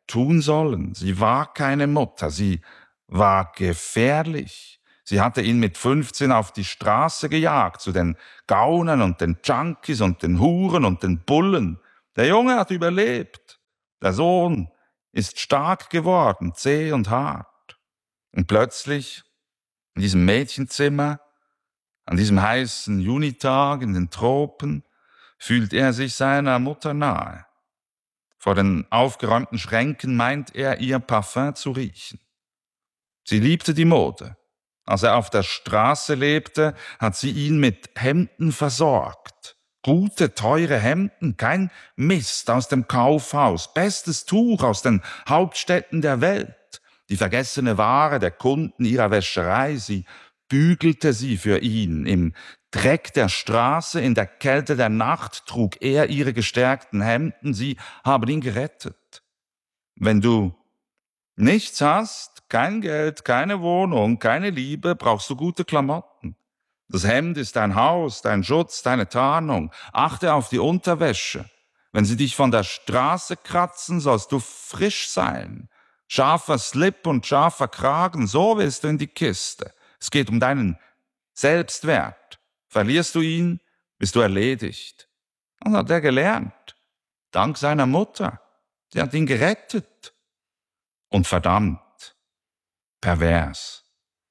tun sollen. Sie war keine Mutter, sie war gefährlich. Sie hatte ihn mit 15 auf die Straße gejagt, zu den Gaunern und den Junkies und den Huren und den Bullen. Der Junge hat überlebt. Der Sohn ist stark geworden, zäh und hart. Und plötzlich, in diesem Mädchenzimmer, an diesem heißen Junitag in den Tropen, fühlt er sich seiner Mutter nahe. Vor den aufgeräumten Schränken meint er, ihr Parfum zu riechen. Sie liebte die Mode. Als er auf der Straße lebte, hat sie ihn mit Hemden versorgt. Gute, teure Hemden, kein Mist aus dem Kaufhaus, bestes Tuch aus den Hauptstädten der Welt. Die vergessene Ware der Kunden ihrer Wäscherei, sie bügelte sie für ihn. Im Dreck der Straße, in der Kälte der Nacht trug er ihre gestärkten Hemden, sie haben ihn gerettet. Wenn du nichts hast, kein Geld, keine Wohnung, keine Liebe, brauchst du gute Klamotten. Das Hemd ist dein Haus, dein Schutz, deine Tarnung. Achte auf die Unterwäsche. Wenn sie dich von der Straße kratzen, sollst du frisch sein. Scharfer Slip und scharfer Kragen, so willst du in die Kiste. Es geht um deinen Selbstwert. Verlierst du ihn, bist du erledigt. Das hat er gelernt. Dank seiner Mutter. Sie hat ihn gerettet. Und verdammt, pervers.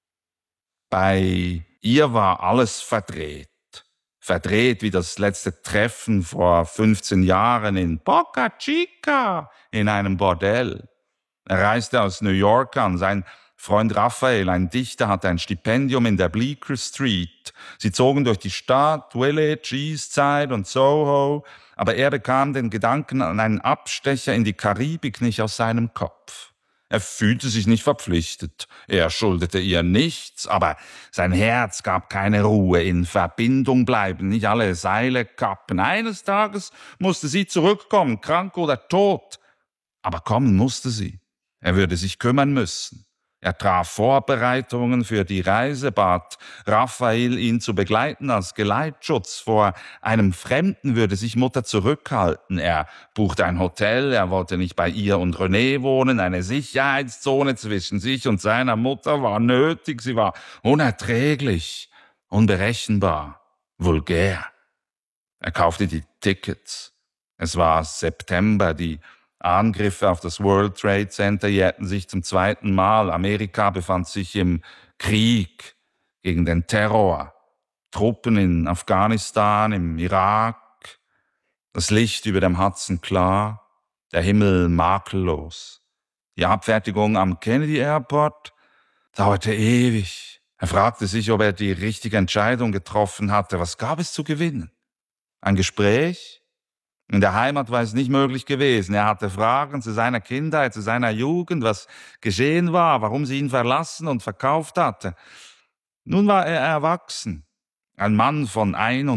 Bei ihr war alles verdreht. Verdreht wie das letzte Treffen vor 15 Jahren in Boca Chica, in einem Bordell. Er reiste aus New York an. Sein Freund Raphael, ein Dichter, hatte ein Stipendium in der Bleecker Street. Sie zogen durch die Stadt, Village, Eastside und Soho, aber er bekam den Gedanken an einen Abstecher in die Karibik nicht aus seinem Kopf. Er fühlte sich nicht verpflichtet, er schuldete ihr nichts, aber sein Herz gab keine Ruhe, in Verbindung bleiben, nicht alle Seile kappen. Eines Tages musste sie zurückkommen, krank oder tot, aber kommen musste sie. Er würde sich kümmern müssen. Er traf Vorbereitungen für die Reise, bat Raphael, ihn zu begleiten als Geleitschutz. Vor einem Fremden würde sich Mutter zurückhalten. Er buchte ein Hotel, er wollte nicht bei ihr und René wohnen. Eine Sicherheitszone zwischen sich und seiner Mutter war nötig. Sie war unerträglich, unberechenbar, vulgär. Er kaufte die Tickets. Es war September, die Angriffe auf das World Trade Center jährten sich zum 2. Mal. Amerika befand sich im Krieg gegen den Terror. Truppen in Afghanistan, im Irak. Das Licht über dem Hudson klar, der Himmel makellos. Die Abfertigung am Kennedy Airport dauerte ewig. Er fragte sich, ob er die richtige Entscheidung getroffen hatte. Was gab es zu gewinnen? Ein Gespräch? In der Heimat war es nicht möglich gewesen. Er hatte Fragen zu seiner Kindheit, zu seiner Jugend, was geschehen war, warum sie ihn verlassen und verkauft hatte. Nun war er erwachsen. Ein Mann von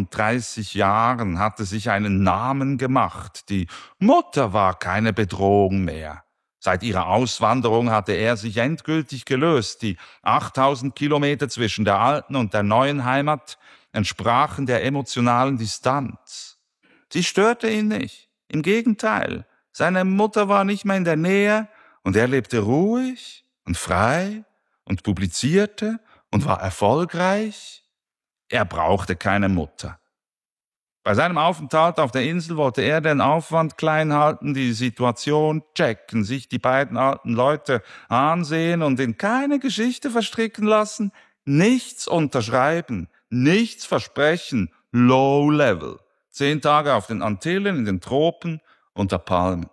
31 Jahren hatte sich einen Namen gemacht. Die Mutter war keine Bedrohung mehr. Seit ihrer Auswanderung hatte er sich endgültig gelöst. Die 8000 Kilometer zwischen der alten und der neuen Heimat entsprachen der emotionalen Distanz. Sie störte ihn nicht. Im Gegenteil, seine Mutter war nicht mehr in der Nähe und er lebte ruhig und frei und publizierte und war erfolgreich. Er brauchte keine Mutter. Bei seinem Aufenthalt auf der Insel wollte er den Aufwand klein halten, die Situation checken, sich die beiden alten Leute ansehen und in keine Geschichte verstricken lassen, nichts unterschreiben, nichts versprechen, low level. 10 Tage auf den Antillen, in den Tropen, unter Palmen.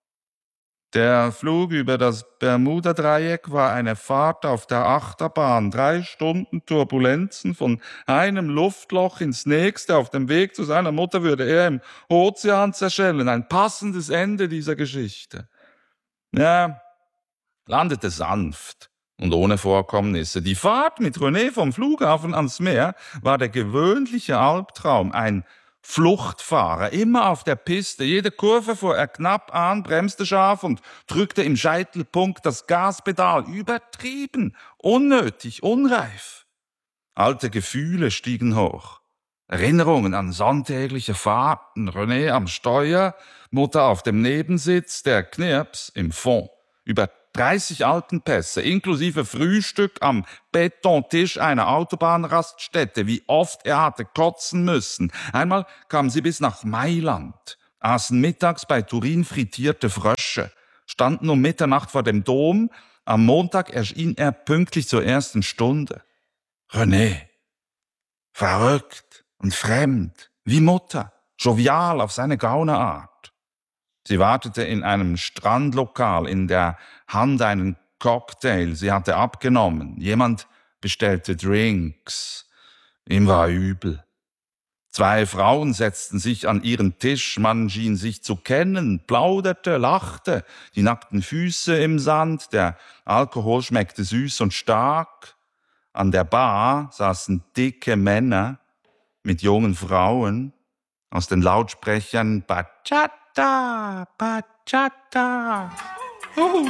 Der Flug über das Bermuda-Dreieck war eine Fahrt auf der Achterbahn, 3 Stunden Turbulenzen von einem Luftloch ins nächste. Auf dem Weg zu seiner Mutter würde er im Ozean zerschellen. Ein passendes Ende dieser Geschichte. Er landete sanft und ohne Vorkommnisse. Die Fahrt mit René vom Flughafen ans Meer war der gewöhnliche Albtraum, ein Fluchtfahrer, immer auf der Piste, jede Kurve fuhr er knapp an, bremste scharf und drückte im Scheitelpunkt das Gaspedal. Übertrieben, unnötig, unreif. Alte Gefühle stiegen hoch. Erinnerungen an sonntägliche Fahrten, René am Steuer, Mutter auf dem Nebensitz, der Knirps im Fond. Über 30 Alpenpässe, inklusive Frühstück am Betontisch einer Autobahnraststätte, wie oft er hatte kotzen müssen. Einmal kamen sie bis nach Mailand, aßen mittags bei Turin frittierte Frösche, standen um Mitternacht vor dem Dom. Am Montag erschien er pünktlich zur ersten Stunde. René, verrückt und fremd, wie Mutter, jovial auf seine Gaunerart. Sie wartete in einem Strandlokal, in der Hand einen Cocktail, sie hatte abgenommen. Jemand bestellte Drinks. Ihm war übel. 2 Frauen setzten sich an ihren Tisch, man schien sich zu kennen, plauderte, lachte, die nackten Füße im Sand, der Alkohol schmeckte süß und stark. An der Bar saßen dicke Männer mit jungen Frauen, aus den Lautsprechern Bachata, Bachata. Yo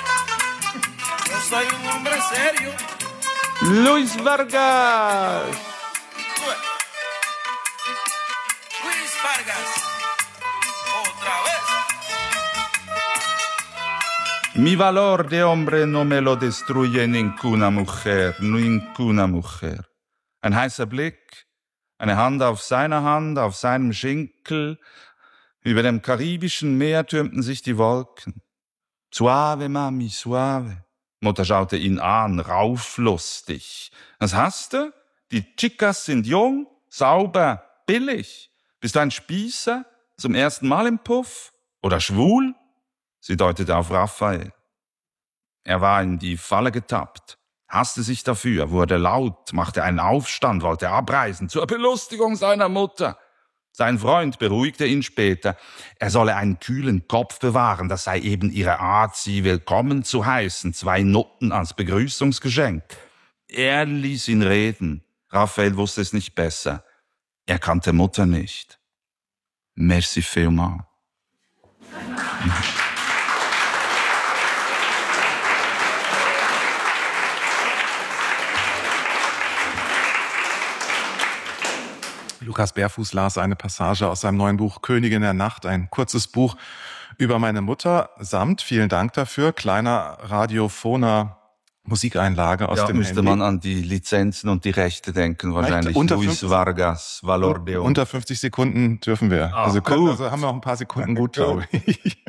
soy un hombre serio. Luis Vargas. Luis Vargas. Otra vez. Mi valor de hombre no me lo destruye ninguna mujer, ninguna mujer. Ein heißer Blick, eine Hand auf seiner Hand, auf seinem Schinkel. Über dem karibischen Meer türmten sich die Wolken. Suave, Mami, suave. Mutter schaute ihn an, rauflustig. Was hast du? Die Chicas sind jung, sauber, billig. Bist du ein Spießer? Zum ersten Mal im Puff? Oder schwul? Sie deutete auf Raphael. Er war in die Falle getappt, hasste sich dafür, wurde laut, machte einen Aufstand, wollte abreisen, zur Belustigung seiner Mutter. Sein Freund beruhigte ihn später, er solle einen kühlen Kopf bewahren, das sei eben ihre Art, sie willkommen zu heißen, 2 Nutten als Begrüßungsgeschenk. Er ließ ihn reden, Raphael wusste es nicht besser. Er kannte Mutter nicht. Merci vielmals. Lukas Bärfuß las eine Passage aus seinem neuen Buch Königin der Nacht, ein kurzes Buch über meine Mutter samt, vielen Dank dafür, kleiner radiophoner Musikeinlage aus dem müsste Handy. Man an die Lizenzen und die Rechte denken, wahrscheinlich. Luis Vargas, Valor de Hombre. Unter 50 Sekunden dürfen wir. Also haben wir noch ein paar Sekunden gut, glaube ich.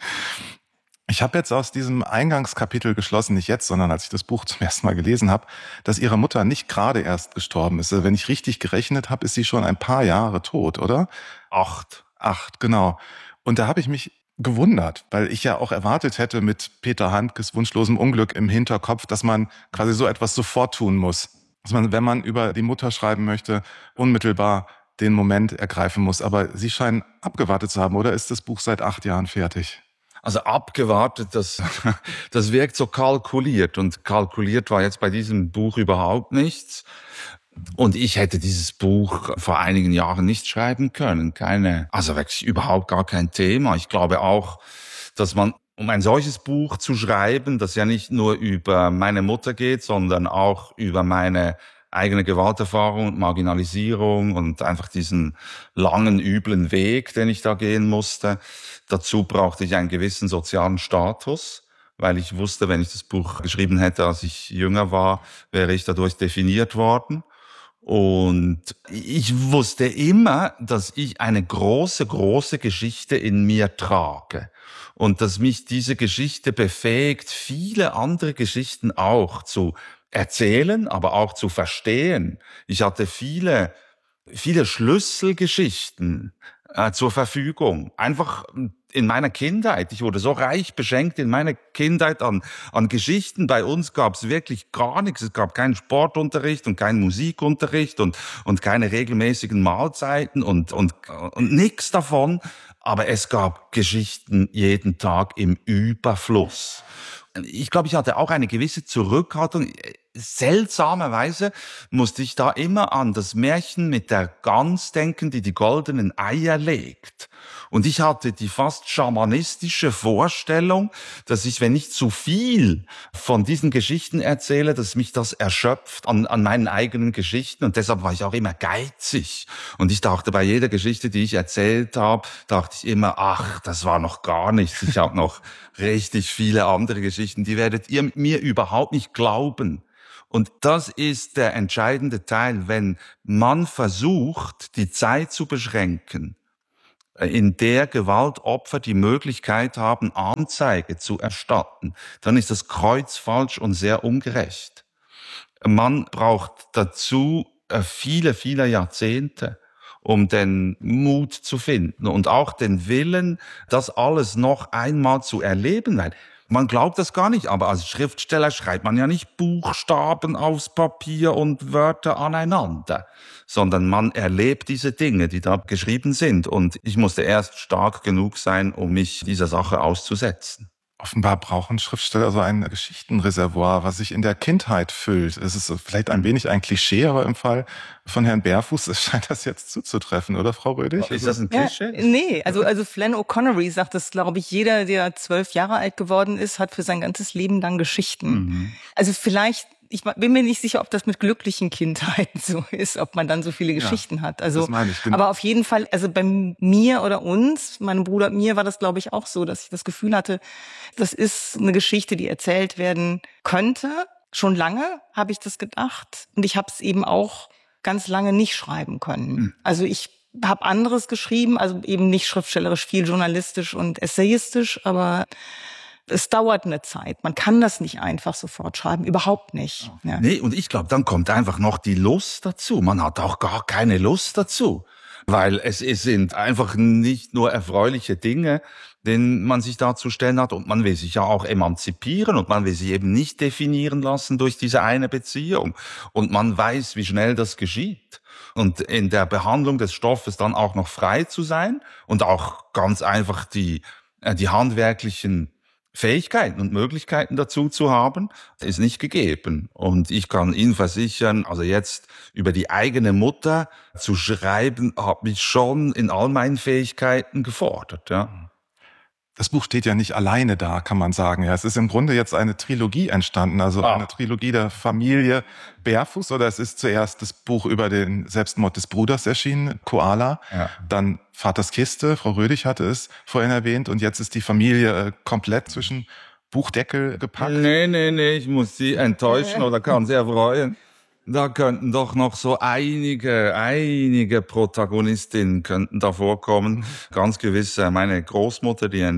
Ich habe jetzt aus diesem Eingangskapitel geschlossen, nicht jetzt, sondern als ich das Buch zum ersten Mal gelesen habe, dass ihre Mutter nicht gerade erst gestorben ist. Also wenn ich richtig gerechnet habe, ist sie schon ein paar Jahre tot, oder? 8, genau. Und da habe ich mich gewundert, weil ich ja auch erwartet hätte mit Peter Handkes wunschlosem Unglück im Hinterkopf, dass man quasi so etwas sofort tun muss. Dass man, wenn man über die Mutter schreiben möchte, unmittelbar den Moment ergreifen muss. Aber Sie scheinen abgewartet zu haben, oder ist das Buch seit 8 Jahren fertig? Also abgewartet, das wirkt so kalkuliert. Und kalkuliert war jetzt bei diesem Buch überhaupt nichts. Und ich hätte dieses Buch vor einigen Jahren nicht schreiben können. Also wirklich überhaupt gar kein Thema. Ich glaube auch, dass man, um ein solches Buch zu schreiben, das ja nicht nur über meine Mutter geht, sondern auch über meine eigene Gewalterfahrung und Marginalisierung und einfach diesen langen, üblen Weg, den ich da gehen musste. Dazu brauchte ich einen gewissen sozialen Status, weil ich wusste, wenn ich das Buch geschrieben hätte, als ich jünger war, wäre ich dadurch definiert worden. Und ich wusste immer, dass ich eine große, große Geschichte in mir trage. Und dass mich diese Geschichte befähigt, viele andere Geschichten auch zu erzählen, aber auch zu verstehen. Ich hatte viele Schlüsselgeschichten zur Verfügung. Einfach in meiner Kindheit. Ich wurde so reich beschenkt in meiner Kindheit an Geschichten. Bei uns gab es wirklich gar nichts. Es gab keinen Sportunterricht und keinen Musikunterricht und keine regelmäßigen Mahlzeiten und nichts davon. Aber es gab Geschichten jeden Tag im Überfluss. Ich glaube, ich hatte auch eine gewisse Zurückhaltung. seltsamerweise musste ich da immer an das Märchen mit der Gans denken, die goldenen Eier legt. Und ich hatte die fast schamanistische Vorstellung, dass ich, wenn ich zu viel von diesen Geschichten erzähle, dass mich das erschöpft an meinen eigenen Geschichten. Und deshalb war ich auch immer geizig. Und ich dachte, bei jeder Geschichte, die ich erzählt habe, dachte ich immer, ach, das war noch gar nichts. Ich habe noch richtig viele andere Geschichten, die werdet ihr mir überhaupt nicht glauben. Und das ist der entscheidende Teil, wenn man versucht, die Zeit zu beschränken, in der Gewaltopfer die Möglichkeit haben, Anzeige zu erstatten, dann ist das kreuzfalsch und sehr ungerecht. Man braucht dazu viele, viele Jahrzehnte, um den Mut zu finden und auch den Willen, das alles noch einmal zu erleben, weil man glaubt das gar nicht, aber als Schriftsteller schreibt man ja nicht Buchstaben aufs Papier und Wörter aneinander, sondern man erlebt diese Dinge, die da geschrieben sind. Und ich musste erst stark genug sein, um mich dieser Sache auszusetzen. Offenbar brauchen Schriftsteller so ein Geschichtenreservoir, was sich in der Kindheit füllt. Es ist vielleicht ein wenig ein Klischee, aber im Fall von Herrn Berfuß scheint das jetzt zuzutreffen, oder Frau Rödig? Ist das ein Klischee? Ja, nee, also Flann O'Connery sagt das, glaube ich, jeder, der 12 Jahre alt geworden ist, hat für sein ganzes Leben lang Geschichten. Mhm. Also vielleicht, ich bin mir nicht sicher, ob das mit glücklichen Kindheiten so ist, ob man dann so viele Geschichten hat. Also, das meine ich, aber auf jeden Fall, also bei mir oder uns, meinem Bruder und mir war das, glaube ich, auch so, dass ich das Gefühl hatte, das ist eine Geschichte, die erzählt werden könnte. Schon lange habe ich das gedacht und ich habe es eben auch ganz lange nicht schreiben können. Mhm. Also ich habe anderes geschrieben, also eben nicht schriftstellerisch, viel journalistisch und essayistisch, aber es dauert eine Zeit. Man kann das nicht einfach sofort schreiben, überhaupt nicht. Ja. Nee, und ich glaube, dann kommt einfach noch die Lust dazu. Man hat auch gar keine Lust dazu, weil es sind einfach nicht nur erfreuliche Dinge, denen man sich da zu stellen hat. Und man will sich ja auch emanzipieren und man will sich eben nicht definieren lassen durch diese eine Beziehung. Und man weiß, wie schnell das geschieht. Und in der Behandlung des Stoffes dann auch noch frei zu sein und auch ganz einfach die handwerklichen Fähigkeiten und Möglichkeiten dazu zu haben, ist nicht gegeben. Und ich kann Ihnen versichern, also jetzt über die eigene Mutter zu schreiben, hat mich schon in all meinen Fähigkeiten gefordert, ja. Das Buch steht ja nicht alleine da, kann man sagen. Ja, es ist im Grunde jetzt eine Trilogie entstanden, also eine Trilogie der Familie Berfuß. Oder es ist zuerst das Buch über den Selbstmord des Bruders erschienen, Koala. Ja. Dann Vaters Kiste, Frau Rödig hatte es vorhin erwähnt. Und jetzt ist die Familie komplett zwischen Buchdeckel gepackt. Nee, ich muss Sie enttäuschen oder kann sehr freuen. Da könnten doch noch so einige Protagonistinnen könnten da vorkommen. Ganz gewiss meine Großmutter, die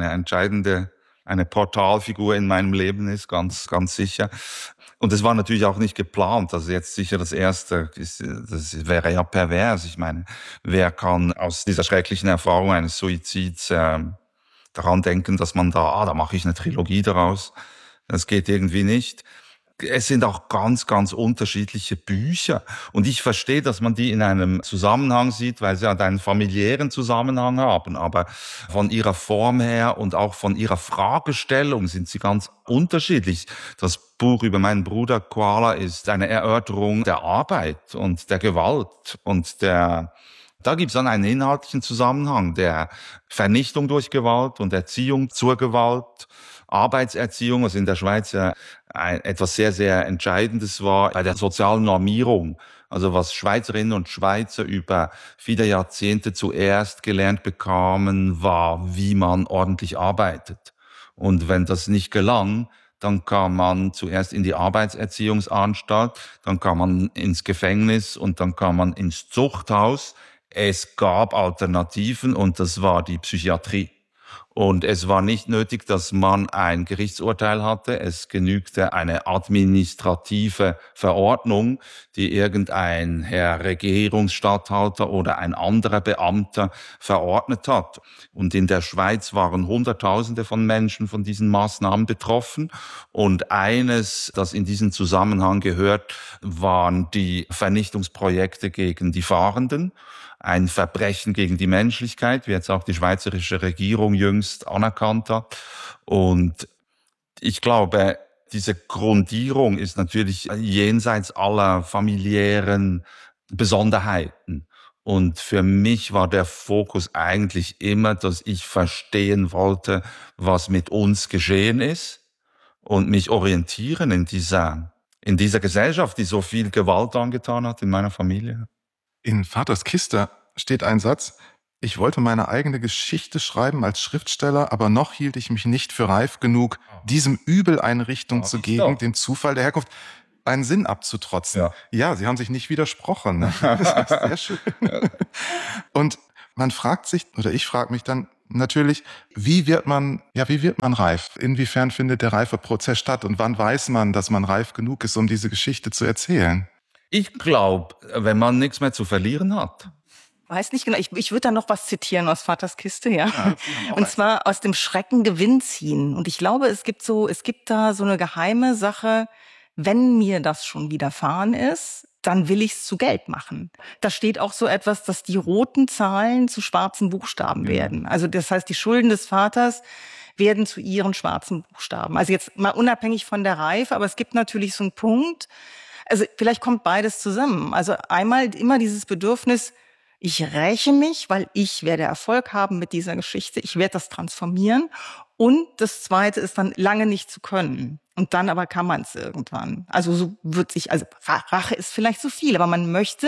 eine Portalfigur in meinem Leben ist, ganz sicher. Und es war natürlich auch nicht geplant. Also jetzt sicher das Erste, das wäre ja pervers. Ich meine, wer kann aus dieser schrecklichen Erfahrung eines Suizids daran denken, dass man da mache ich eine Trilogie daraus. Das geht irgendwie nicht. Es sind auch ganz unterschiedliche Bücher. Und ich verstehe, dass man die in einem Zusammenhang sieht, weil sie halt einen familiären Zusammenhang haben. Aber von ihrer Form her und auch von ihrer Fragestellung sind sie ganz unterschiedlich. Das Buch über meinen Bruder Koala ist eine Erörterung der Arbeit und der Gewalt und da gibt's dann einen inhaltlichen Zusammenhang der Vernichtung durch Gewalt und Erziehung zur Gewalt, Arbeitserziehung, was in der Schweiz ja etwas sehr, sehr Entscheidendes war, bei der sozialen Normierung. Also was Schweizerinnen und Schweizer über viele Jahrzehnte zuerst gelernt bekamen, war, wie man ordentlich arbeitet. Und wenn das nicht gelang, dann kam man zuerst in die Arbeitserziehungsanstalt, dann kam man ins Gefängnis und dann kam man ins Zuchthaus. Es gab Alternativen und das war die Psychiatrie. Und es war nicht nötig, dass man ein Gerichtsurteil hatte. Es genügte eine administrative Verordnung, die irgendein Herr Regierungsstatthalter oder ein anderer Beamter verordnet hat. Und in der Schweiz waren Hunderttausende von Menschen von diesen Maßnahmen betroffen. Und eines, das in diesen Zusammenhang gehört, waren die Vernichtungsprojekte gegen die Fahrenden. Ein Verbrechen gegen die Menschlichkeit, wie jetzt auch die schweizerische Regierung jüngst anerkannt hat. Und ich glaube, diese Grundierung ist natürlich jenseits aller familiären Besonderheiten. Und für mich war der Fokus eigentlich immer, dass ich verstehen wollte, was mit uns geschehen ist und mich orientieren in dieser Gesellschaft, die so viel Gewalt angetan hat in meiner Familie. In Vaters Kiste steht ein Satz: Ich wollte meine eigene Geschichte schreiben als Schriftsteller, aber noch hielt ich mich nicht für reif genug, diesem Übel eine Richtung zu geben, dem Zufall der Herkunft einen Sinn abzutrotzen. Ja, Sie haben sich nicht widersprochen. Ne? Das ist sehr schön. Und man fragt sich, oder ich frage mich dann natürlich, wie wird man reif? Inwiefern findet der Reifeprozess statt? Und wann weiß man, dass man reif genug ist, um diese Geschichte zu erzählen? Ich glaube, wenn man nichts mehr zu verlieren hat. Weiß nicht genau. Ich würde da noch was zitieren aus Vaters Kiste, ja. Und zwar aus dem Schrecken Gewinn ziehen. Und ich glaube, es gibt da so eine geheime Sache: Wenn mir das schon widerfahren ist, dann will ich es zu Geld machen. Da steht auch so etwas, dass die roten Zahlen zu schwarzen Buchstaben werden. Also das heißt, die Schulden des Vaters werden zu ihren schwarzen Buchstaben. Also jetzt mal unabhängig von der Reife, aber es gibt natürlich so einen Punkt, also vielleicht kommt beides zusammen. Also einmal immer dieses Bedürfnis, ich räche mich, weil ich werde Erfolg haben mit dieser Geschichte. Ich werde das transformieren. Und das Zweite ist dann lange nicht zu können. Und dann aber kann man es irgendwann. Also so wird sich, also Rache ist vielleicht zu viel, aber man möchte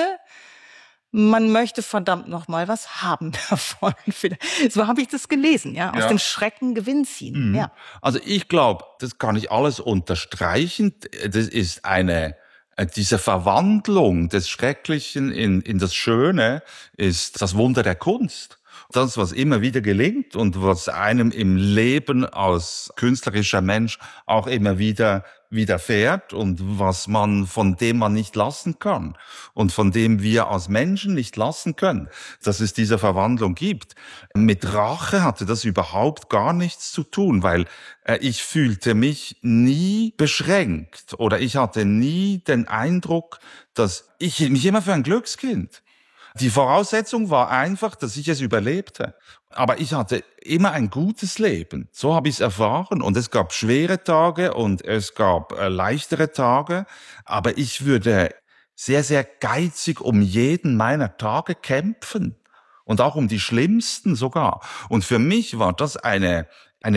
verdammt noch mal was haben davon. So habe ich das gelesen, ja. Aus dem Schrecken Gewinn ziehen, ja. Also ich glaube, das kann ich alles unterstreichen. Das ist diese Verwandlung des Schrecklichen in das Schöne ist das Wunder der Kunst. Das, was immer wieder gelingt und was einem im Leben als künstlerischer Mensch auch immer wieder widerfährt und von dem man nicht lassen kann und von dem wir als Menschen nicht lassen können, dass es diese Verwandlung gibt. Mit Rache hatte das überhaupt gar nichts zu tun, weil ich fühlte mich nie beschränkt oder ich hatte nie den Eindruck, dass ich mich immer für ein Glückskind. Die Voraussetzung war einfach, dass ich es überlebte. Aber ich hatte immer ein gutes Leben. So habe ich es erfahren. Und es gab schwere Tage und es gab leichtere Tage. Aber ich würde sehr, sehr geizig um jeden meiner Tage kämpfen. Und auch um die schlimmsten sogar. Und für mich war das eine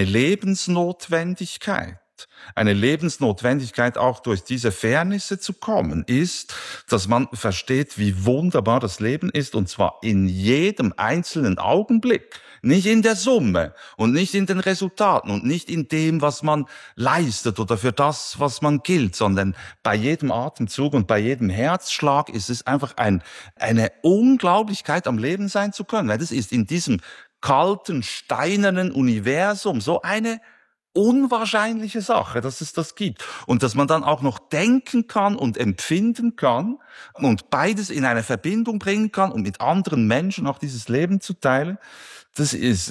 Lebensnotwendigkeit. Eine Lebensnotwendigkeit, auch durch diese Fairnisse zu kommen, ist, dass man versteht, wie wunderbar das Leben ist, und zwar in jedem einzelnen Augenblick. Nicht in der Summe und nicht in den Resultaten und nicht in dem, was man leistet oder für das, was man gilt, sondern bei jedem Atemzug und bei jedem Herzschlag ist es einfach eine Unglaublichkeit, am Leben sein zu können. Weil das ist in diesem kalten, steinernen Universum so eine unwahrscheinliche Sache, dass es das gibt. Und dass man dann auch noch denken kann und empfinden kann und beides in eine Verbindung bringen kann und mit anderen Menschen auch dieses Leben zu teilen, das ist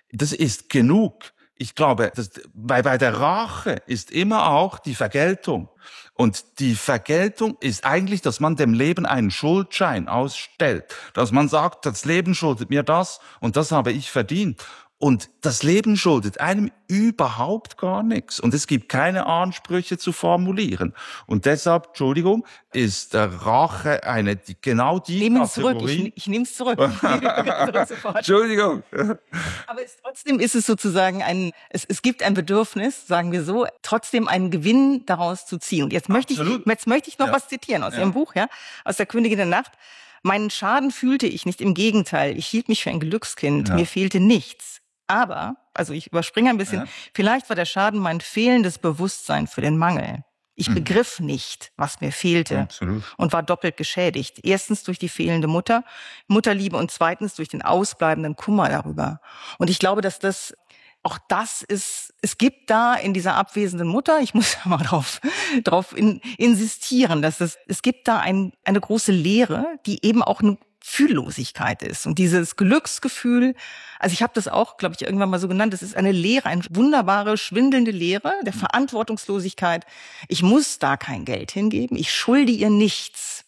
genug. Ich glaube, bei der Rache ist immer auch die Vergeltung. Und die Vergeltung ist eigentlich, dass man dem Leben einen Schuldschein ausstellt. Dass man sagt, das Leben schuldet mir das und das habe ich verdient. Und das Leben schuldet einem überhaupt gar nichts. Und es gibt keine Ansprüche zu formulieren. Und deshalb, Entschuldigung, ist Rache genau die Kategorie. Ich nehme es zurück. Entschuldigung. Aber trotzdem ist es sozusagen es gibt ein Bedürfnis, sagen wir so, trotzdem einen Gewinn daraus zu ziehen. Und jetzt möchte ich noch was zitieren aus Ihrem Buch, ja, aus der Königin der Nacht. Meinen Schaden fühlte ich nicht, im Gegenteil. Ich hielt mich für ein Glückskind. Ja. Mir fehlte nichts. Aber, also ich überspringe ein bisschen, vielleicht war der Schaden mein fehlendes Bewusstsein für den Mangel. Ich begriff nicht, was mir fehlte und war doppelt geschädigt. Erstens durch die fehlende Mutterliebe und zweitens durch den ausbleibenden Kummer darüber. Und ich glaube, dass das ist, es gibt da in dieser abwesenden Mutter, ich muss mal drauf insistieren, dass es gibt da eine große Leere, die eben auch eine Fühllosigkeit ist. Und dieses Glücksgefühl, also ich habe das auch, glaube ich, irgendwann mal so genannt, das ist eine Leere, eine wunderbare, schwindelnde Leere der Verantwortungslosigkeit. Ich muss da kein Geld hingeben, ich schulde ihr nichts.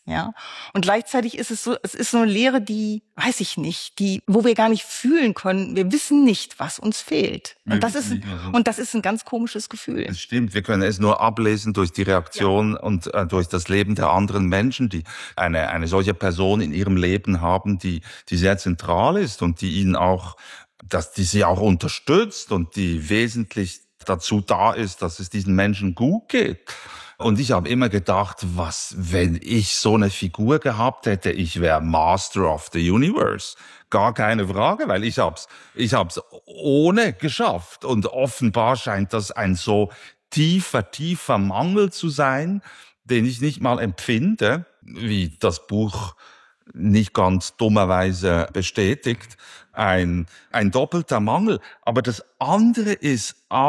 Ja. Und gleichzeitig ist es so, es ist so eine Lehre, die, weiß ich nicht, wo wir gar nicht fühlen können. Wir wissen nicht, was uns fehlt. Und das ist ein ganz komisches Gefühl. Es stimmt. Wir können es nur ablesen durch die Reaktion und durch das Leben der anderen Menschen, die eine solche Person in ihrem Leben haben, die sehr zentral ist und die ihnen auch, die sie auch unterstützt und die wesentlich dazu da ist, dass es diesen Menschen gut geht. Und ich habe immer gedacht, was, wenn ich so eine Figur gehabt hätte, ich wäre Master of the Universe. Gar keine Frage, weil ich hab's ohne geschafft. Und offenbar scheint das ein so tiefer Mangel zu sein, den ich nicht mal empfinde, wie das Buch nicht ganz dummerweise bestätigt. Ein doppelter Mangel. Aber das andere ist